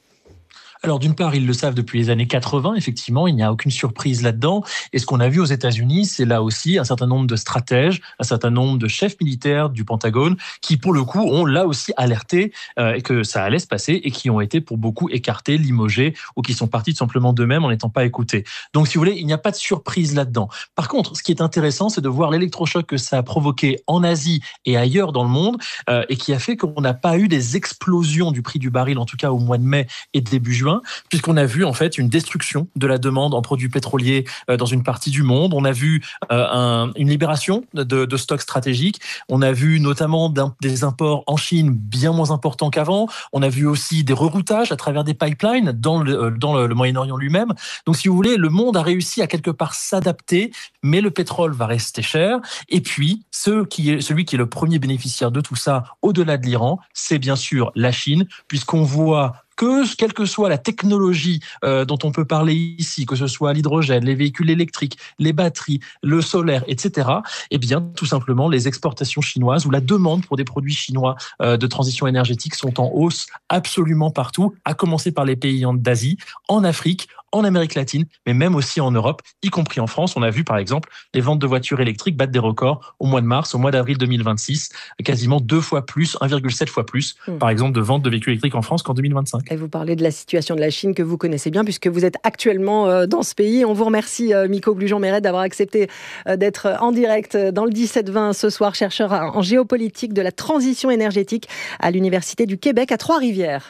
Alors d'une part, ils le savent depuis les années 80, effectivement, il n'y a aucune surprise là-dedans. Et ce qu'on a vu aux États-Unis, c'est là aussi un certain nombre de stratèges, un certain nombre de chefs militaires du Pentagone qui, pour le coup, ont là aussi alerté que ça allait se passer et qui ont été pour beaucoup écartés, limogés ou qui sont partis tout simplement d'eux-mêmes en n'étant pas écoutés. Donc, si vous voulez, il n'y a pas de surprise là-dedans. Par contre, ce qui est intéressant, c'est de voir l'électrochoc que ça a provoqué en Asie et ailleurs dans le monde et qui a fait qu'on n'a pas eu des explosions du prix du baril, en tout cas au mois de mai et début juin, puisqu'on a vu en fait une destruction de la demande en produits pétroliers dans une partie du monde. On a vu une libération de stocks stratégiques. On a vu notamment des imports en Chine bien moins importants qu'avant. On a vu aussi des reroutages à travers des pipelines dans le Moyen-Orient lui-même. Donc si vous voulez, le monde a réussi à quelque part s'adapter, mais le pétrole va rester cher. Et puis, celui qui est le premier bénéficiaire de tout ça, au-delà de l'Iran, c'est bien sûr la Chine, puisqu'on voit que, quelle que soit la technologie dont on peut parler ici, que ce soit l'hydrogène, les véhicules électriques, les batteries, le solaire, etc., eh bien, tout simplement, les exportations chinoises ou la demande pour des produits chinois de transition énergétique sont en hausse absolument partout, à commencer par les pays d'Asie, en Afrique, en Amérique latine, mais même aussi en Europe, y compris en France. On a vu, par exemple, les ventes de voitures électriques battre des records au mois de mars, au mois d'avril 2026, quasiment 2 fois plus, 1,7 fois plus, par exemple, de ventes de véhicules électriques en France qu'en 2025. Et vous parlez de la situation de la Chine que vous connaissez bien, puisque vous êtes actuellement dans ce pays. On vous remercie, Miko Blujon-Méred, d'avoir accepté d'être en direct dans le 17-20 ce soir, chercheur en géopolitique de la transition énergétique à l'Université du Québec à Trois-Rivières.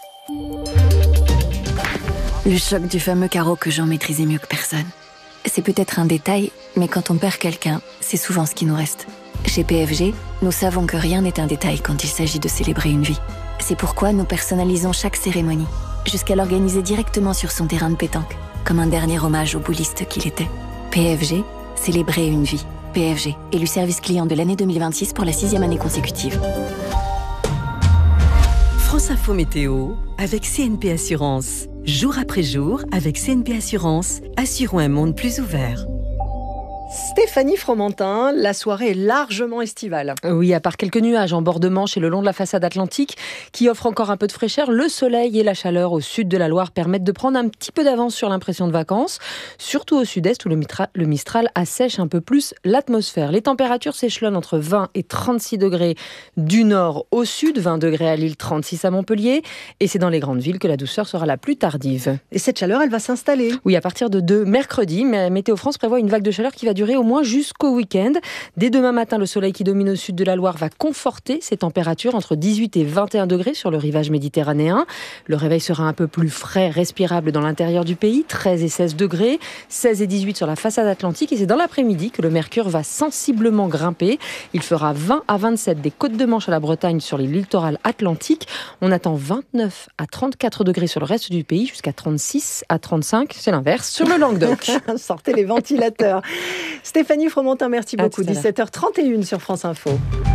Le choc du fameux carreau que j'en maîtrisais mieux que personne. C'est peut-être un détail, mais quand on perd quelqu'un, c'est souvent ce qui nous reste. Chez PFG, nous savons que rien n'est un détail quand il s'agit de célébrer une vie. C'est pourquoi nous personnalisons chaque cérémonie, jusqu'à l'organiser directement sur son terrain de pétanque, comme un dernier hommage au bouliste qu'il était. PFG, célébrer une vie. PFG, élu service client de l'année 2026 pour la 6e année consécutive. France Info Météo avec CNP Assurance. Jour après jour, avec CNP Assurance, assurons un monde plus ouvert. Stéphanie Fromentin, la soirée est largement estivale. Oui, à part quelques nuages en bord de Manche et le long de la façade atlantique qui offrent encore un peu de fraîcheur, le soleil et la chaleur au sud de la Loire permettent de prendre un petit peu d'avance sur l'impression de vacances, surtout au sud-est où le Mistral assèche un peu plus l'atmosphère. Les températures s'échelonnent entre 20 et 36 degrés du nord au sud, 20 degrés à Lille, 36 à Montpellier, et c'est dans les grandes villes que la douceur sera la plus tardive. Et cette chaleur, elle va s'installer. Oui, à partir de mercredi, Météo France prévoit une vague de chaleur qui va durer au moins jusqu'au week-end. Dès demain matin, le soleil qui domine au sud de la Loire va conforter ces températures entre 18 et 21 degrés sur le rivage méditerranéen. Le réveil sera un peu plus frais, respirable dans l'intérieur du pays, 13 et 16 degrés, 16 et 18 sur la façade atlantique. Et c'est dans l'après-midi que le mercure va sensiblement grimper. Il fera 20 à 27 des côtes de Manche à la Bretagne sur les littorales atlantiques. On attend 29 à 34 degrés sur le reste du pays, jusqu'à 36 à 35, c'est l'inverse, sur le Languedoc. Sortez les ventilateurs. Stéphanie Fromentin, merci beaucoup. 17h31 sur France Info.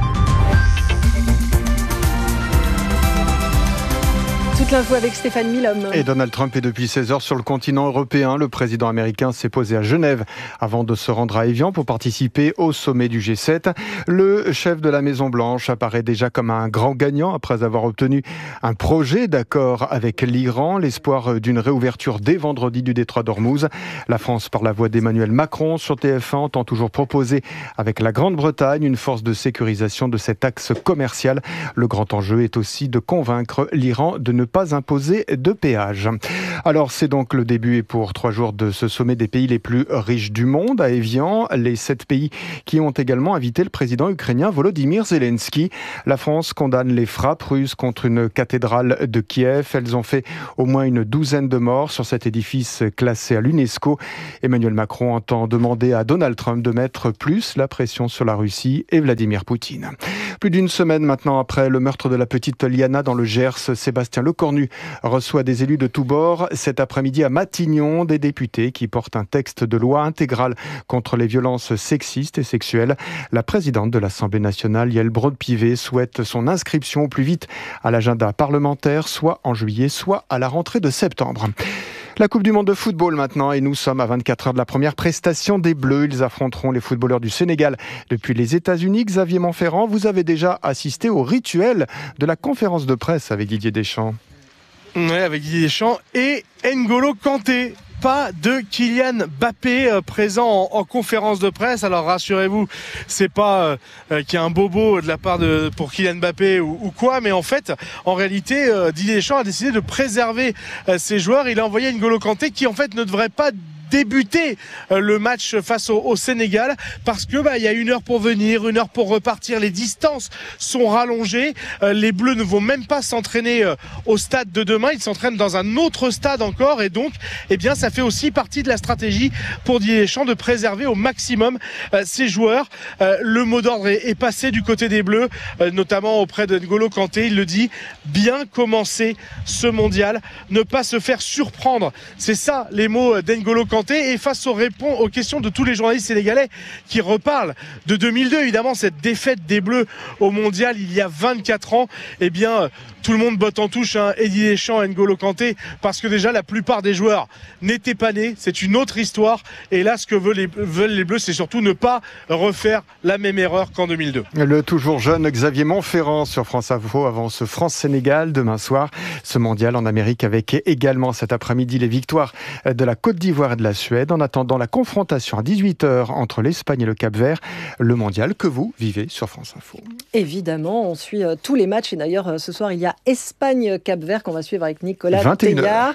Toute l'info avec Stéphane Milhomme. Et Donald Trump est depuis 16h sur le continent européen. Le président américain s'est posé à Genève avant de se rendre à Évian pour participer au sommet du G7. Le chef de la Maison-Blanche apparaît déjà comme un grand gagnant après avoir obtenu un projet d'accord avec l'Iran. L'espoir d'une réouverture dès vendredi du détroit d'Ormuz. La France, par la voix d'Emmanuel Macron sur TF1, entend toujours proposer avec la Grande-Bretagne une force de sécurisation de cet axe commercial. Le grand enjeu est aussi de convaincre l'Iran de ne pas imposer de péage. Alors c'est donc le début et pour 3 jours de ce sommet des pays les plus riches du monde à Évian. Les 7 pays qui ont également invité le président ukrainien Volodymyr Zelensky. La France condamne les frappes russes contre une cathédrale de Kiev. Elles ont fait au moins une douzaine de morts sur cet édifice classé à l'UNESCO. Emmanuel Macron entend demander à Donald Trump de mettre plus la pression sur la Russie et Vladimir Poutine. Plus d'une semaine maintenant après le meurtre de la petite Liana dans le Gers, Sébastien Lecornu reçoit des élus de tous bords. Cet après-midi à Matignon, des députés qui portent un texte de loi intégral contre les violences sexistes et sexuelles. La présidente de l'Assemblée nationale, Yael Braun-Pivet, souhaite son inscription au plus vite à l'agenda parlementaire, soit en juillet, soit à la rentrée de septembre. La Coupe du Monde de football maintenant et nous sommes à 24 heures de la première prestation des Bleus. Ils affronteront les footballeurs du Sénégal depuis les États-Unis. Xavier Montferrand, vous avez déjà assisté au rituel de la conférence de presse avec Didier Deschamps. Oui, avec Didier Deschamps et N'Golo Kanté. Pas de Kylian Mbappé présent en conférence de presse. Alors rassurez-vous, c'est pas qu'il y a un bobo de la part pour Kylian Mbappé ou quoi, mais en fait, en réalité, Didier Deschamps a décidé de préserver ses joueurs. Il a envoyé N'Golo Kanté qui en fait ne devrait pas débuter le match face au Sénégal parce que il y a 1 heure pour venir, 1 heure pour repartir, les distances sont rallongées, les Bleus ne vont même pas s'entraîner au stade de demain, ils s'entraînent dans un autre stade encore et donc ça fait aussi partie de la stratégie pour Didier Deschamps de préserver au maximum ses joueurs. Le mot d'ordre est passé du côté des Bleus, notamment auprès de N'Golo Kanté, il le dit, bien commencer ce mondial, ne pas se faire surprendre, c'est ça les mots d'N'Golo Kanté. Et face aux questions de tous les journalistes sénégalais qui reparlent de 2002, évidemment cette défaite des Bleus au mondial il y a 24 ans, tout le monde botte en touche, Didier Deschamps et N'Golo Kanté, parce que déjà la plupart des joueurs n'étaient pas nés, c'est une autre histoire. Et là, ce que veulent les Bleus, c'est surtout ne pas refaire la même erreur qu'en 2002. Le toujours jeune Xavier Montferrand sur France Info avant ce France-Sénégal demain soir. Ce mondial en Amérique avec également cet après-midi les victoires de la Côte d'Ivoire et de la Suède. En attendant la confrontation à 18h entre l'Espagne et le Cap-Vert, le mondial que vous vivez sur France Info. Évidemment, on suit tous les matchs et d'ailleurs ce soir il y a Espagne-Cap-Vert qu'on va suivre avec Nicolas Teillard.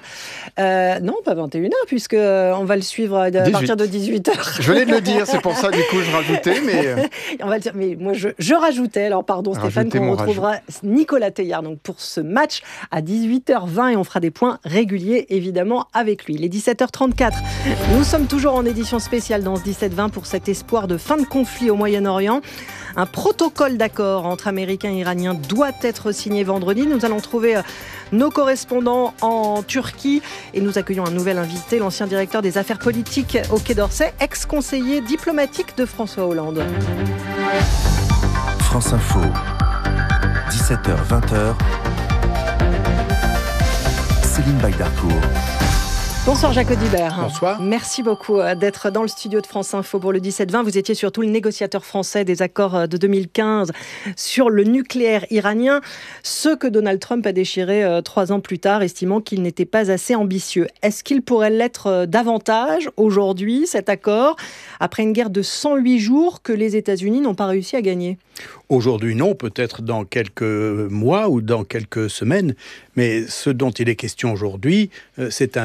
Non, pas 21h puisque on va le suivre à partir de 18h. Je venais de le dire, c'est pour ça du coup je rajoutais. Mais on va le dire, mais moi je rajoutais. Alors pardon Stéphane, qu'on retrouvera Nicolas Teillard donc pour ce match à 18h20 et on fera des points réguliers évidemment avec lui. Il est 17h34. Nous sommes toujours en édition spéciale dans ce 17-20 pour cet espoir de fin de conflit au Moyen-Orient. Un protocole d'accord entre Américains et Iraniens doit être signé vendredi. Nous allons trouver nos correspondants en Turquie et nous accueillons un nouvel invité, l'ancien directeur des affaires politiques au Quai d'Orsay, ex-conseiller diplomatique de François Hollande. France Info, 17h-20h, Céline Baydarcourt. Bonsoir Jacques Audibert. Bonsoir. Merci beaucoup d'être dans le studio de France Info pour le 17-20. Vous étiez surtout le négociateur français des accords de 2015 sur le nucléaire iranien, ce que Donald Trump a déchiré 3 ans plus tard, estimant qu'il n'était pas assez ambitieux. Est-ce qu'il pourrait l'être davantage aujourd'hui, cet accord, après une guerre de 108 jours que les États-Unis n'ont pas réussi à gagner ? Aujourd'hui non, peut-être dans quelques mois ou dans quelques semaines, mais ce dont il est question aujourd'hui, c'est un mémorandum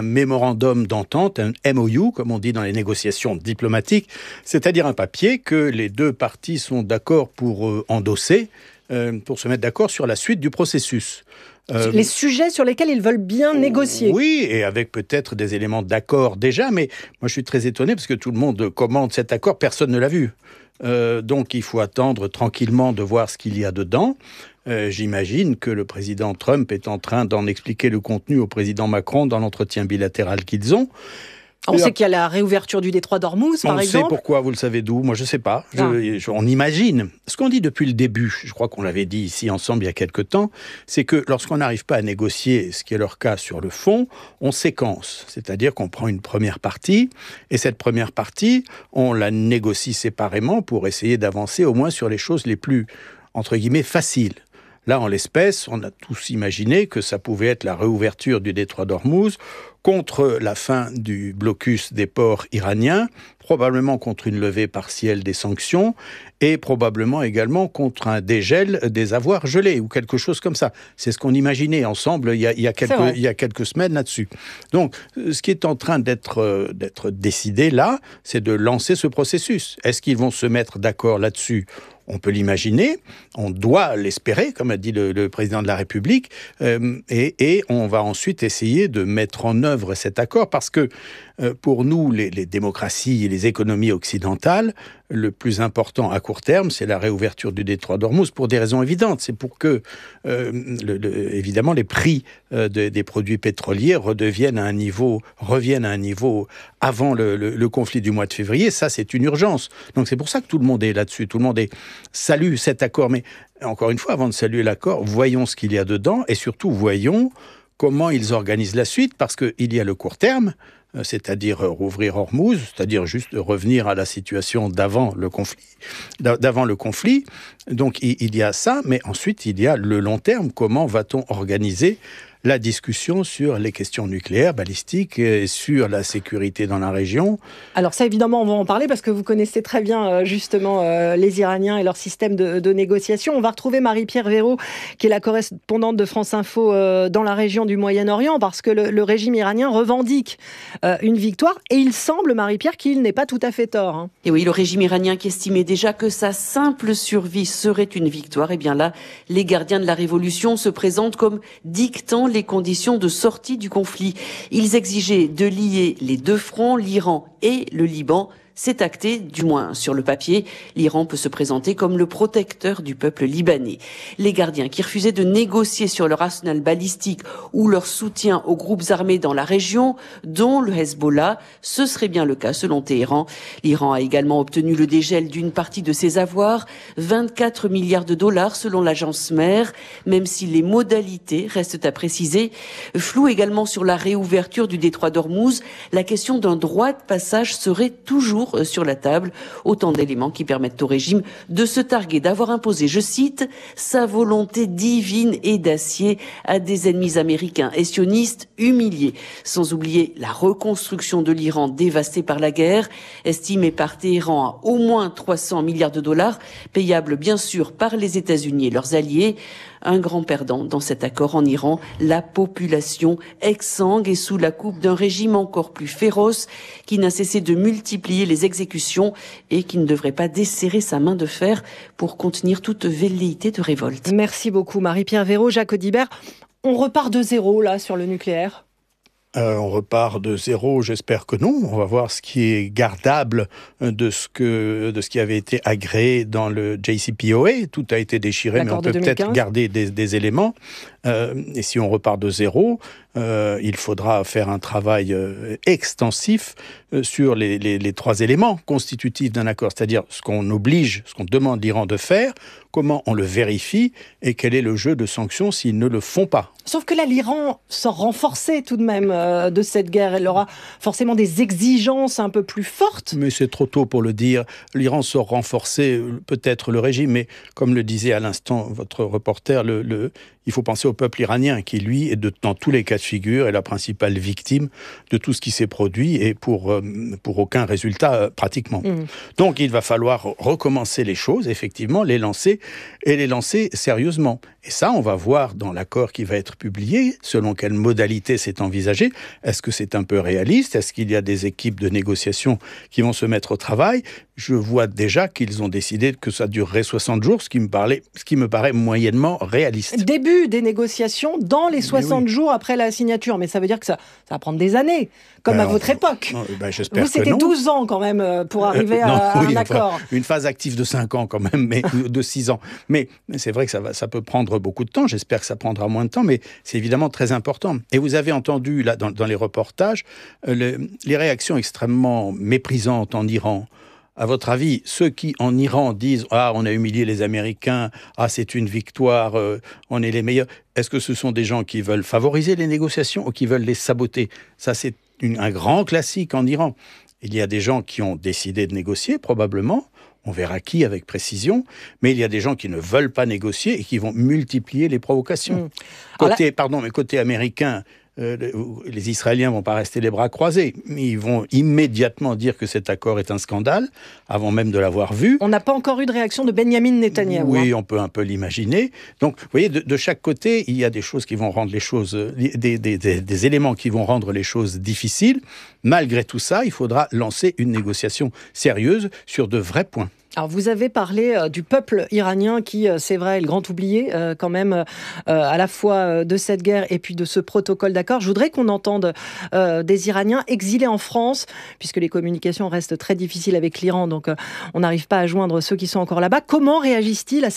mémorandum d'entente, un MOU, comme on dit dans les négociations diplomatiques, c'est-à-dire un papier que les deux parties sont d'accord pour endosser, pour se mettre d'accord sur la suite du processus. Les sujets sur lesquels ils veulent bien négocier. Oui, et avec peut-être des éléments d'accord déjà, mais moi je suis très étonné parce que tout le monde commande cet accord, personne ne l'a vu. Donc il faut attendre tranquillement de voir ce qu'il y a dedans. J'imagine que le président Trump est en train d'en expliquer le contenu au président Macron dans l'entretien bilatéral qu'ils ont. On sait qu'il y a la réouverture du détroit d'Ormuz, par exemple. On sait pourquoi, vous le savez d'où? Moi, je ne sais pas. On imagine. Ce qu'on dit depuis le début, je crois qu'on l'avait dit ici ensemble il y a quelque temps, c'est que lorsqu'on n'arrive pas à négocier, ce qui est leur cas sur le fond, on séquence. C'est-à-dire qu'on prend une première partie, et cette première partie, on la négocie séparément pour essayer d'avancer au moins sur les choses les plus, entre guillemets, faciles. Là, en l'espèce, on a tous imaginé que ça pouvait être la réouverture du détroit d'Ormuz contre la fin du blocus des ports iraniens, probablement contre une levée partielle des sanctions et probablement également contre un dégel des avoirs gelés ou quelque chose comme ça. C'est ce qu'on imaginait ensemble il y a quelques semaines là-dessus. Donc, ce qui est en train d'être décidé là, c'est de lancer ce processus. Est-ce qu'ils vont se mettre d'accord là-dessus ? On peut l'imaginer, on doit l'espérer, comme a dit le président de la République, et on va ensuite essayer de mettre en œuvre cet accord, parce que pour nous, les démocraties et les économies occidentales, le plus important à court terme, c'est la réouverture du détroit d'Ormuz, pour des raisons évidentes. C'est pour que, évidemment, les prix des produits pétroliers reviennent à un niveau avant le conflit du mois de février. Ça, c'est une urgence. Donc c'est pour ça que tout le monde est là-dessus. Tout le monde salue cet accord. Mais encore une fois, avant de saluer l'accord, voyons ce qu'il y a dedans et surtout voyons comment ils organisent la suite, parce qu'il y a le court terme, c'est-à-dire rouvrir Ormuz, c'est-à-dire juste revenir à la situation d'avant le conflit. Donc il y a ça, mais ensuite il y a le long terme. Comment va-t-on organiser la discussion sur les questions nucléaires, balistiques, et sur la sécurité dans la région? Alors ça, évidemment, on va en parler parce que vous connaissez très bien, justement, les Iraniens et leur système de négociation. On va retrouver Marie-Pierre Véraud, qui est la correspondante de France Info dans la région du Moyen-Orient, parce que le régime iranien revendique une victoire, et il semble, Marie-Pierre, qu'il n'est pas tout à fait tort. Hein. Et oui, le régime iranien qui estimait déjà que sa simple survie serait une victoire, et bien là, les gardiens de la révolution se présentent comme dictant les conditions de sortie du conflit. Ils exigeaient de lier les deux fronts, l'Iran et le Liban. C'est acté, du moins sur le papier. L'Iran peut se présenter comme le protecteur du peuple libanais. Les gardiens qui refusaient de négocier sur leur arsenal balistique ou leur soutien aux groupes armés dans la région, dont le Hezbollah, ce serait bien le cas selon Téhéran. L'Iran a également obtenu le dégel d'une partie de ses avoirs, 24 milliards de dollars selon l'agence mère, même si les modalités restent à préciser. Flou également sur la réouverture du détroit d'Ormuz, la question d'un droit de passage serait toujours sur la table. Autant d'éléments qui permettent au régime de se targuer d'avoir imposé, je cite, sa volonté divine et d'acier à des ennemis américains et sionistes humiliés. Sans oublier la reconstruction de l'Iran dévasté par la guerre, estimée par Téhéran à au moins 300 milliards de dollars, payable bien sûr par les États-Unis et leurs alliés. Un grand perdant dans cet accord en Iran, la population exsangue et sous la coupe d'un régime encore plus féroce qui n'a cessé de multiplier les exécutions et qui ne devrait pas desserrer sa main de fer pour contenir toute velléité de révolte. Merci beaucoup Marie-Pierre Véraud, Jacques Audibert. On repart de zéro là sur le nucléaire? On repart de zéro, j'espère que non. On va voir ce qui est gardable de ce qui avait été agréé dans le JCPOA. Tout a été déchiré, mais on peut peut-être garder des éléments. Et si on repart de zéro, il faudra faire un travail extensif sur les trois éléments constitutifs d'un accord, c'est-à-dire ce qu'on demande l'Iran de faire, comment on le vérifie et quel est le jeu de sanctions s'ils ne le font pas. Sauf que là, l'Iran sort renforcé tout de même de cette guerre. Elle aura forcément des exigences un peu plus fortes. Mais c'est trop tôt pour le dire. L'Iran sort renforcé, peut-être le régime, mais comme le disait à l'instant votre reporter, il faut penser au peuple iranien qui, lui, est dans tous les cas de figure, est la principale victime de tout ce qui s'est produit et pour aucun résultat pratiquement. Donc il va falloir recommencer les choses, effectivement, les lancer et les lancer sérieusement. Et ça, on va voir dans l'accord qui va être publié, selon quelle modalité c'est envisagé. Est-ce que c'est un peu réaliste? Est-ce qu'il y a des équipes de négociation qui vont se mettre au travail? Je vois déjà qu'ils ont décidé que ça durerait 60 jours, ce qui me paraît moyennement réaliste. Début des négociations dans les 60 jours après la signature. Mais ça veut dire que ça va prendre des années, comme à votre époque. J'espère Vous, c'était 12 ans quand même pour arriver à un accord. Une phase active de 5 ans quand même, mais de 6 ans. Mais c'est vrai que ça peut prendre beaucoup de temps. J'espère que ça prendra moins de temps, mais c'est évidemment très important. Et vous avez entendu, là, dans les reportages, les réactions extrêmement méprisantes en Iran. À votre avis, ceux qui, en Iran, disent « Ah, on a humilié les Américains, ah, c'est une victoire, on est les meilleurs », est-ce que ce sont des gens qui veulent favoriser les négociations ou qui veulent les saboter? Ça, c'est un grand classique en Iran. Il y a des gens qui ont décidé de négocier, probablement. On verra qui avec précision, mais il y a des gens qui ne veulent pas négocier et qui vont multiplier les provocations. Côté américain, les Israéliens vont pas rester les bras croisés. Ils vont immédiatement dire que cet accord est un scandale, avant même de l'avoir vu. On n'a pas encore eu de réaction de Benyamin Netanyahou. Oui, on peut un peu l'imaginer. Donc, vous voyez, de chaque côté, il y a des choses qui vont rendre les choses, des éléments qui vont rendre les choses difficiles. Malgré tout ça, il faudra lancer une négociation sérieuse sur de vrais points. Alors vous avez parlé du peuple iranien qui, c'est vrai, est le grand oublié quand même à la fois de cette guerre et puis de ce protocole d'accord. Je voudrais qu'on entende des Iraniens exilés en France, puisque les communications restent très difficiles avec l'Iran, donc on n'arrive pas à joindre ceux qui sont encore là-bas. Comment réagissent-ils à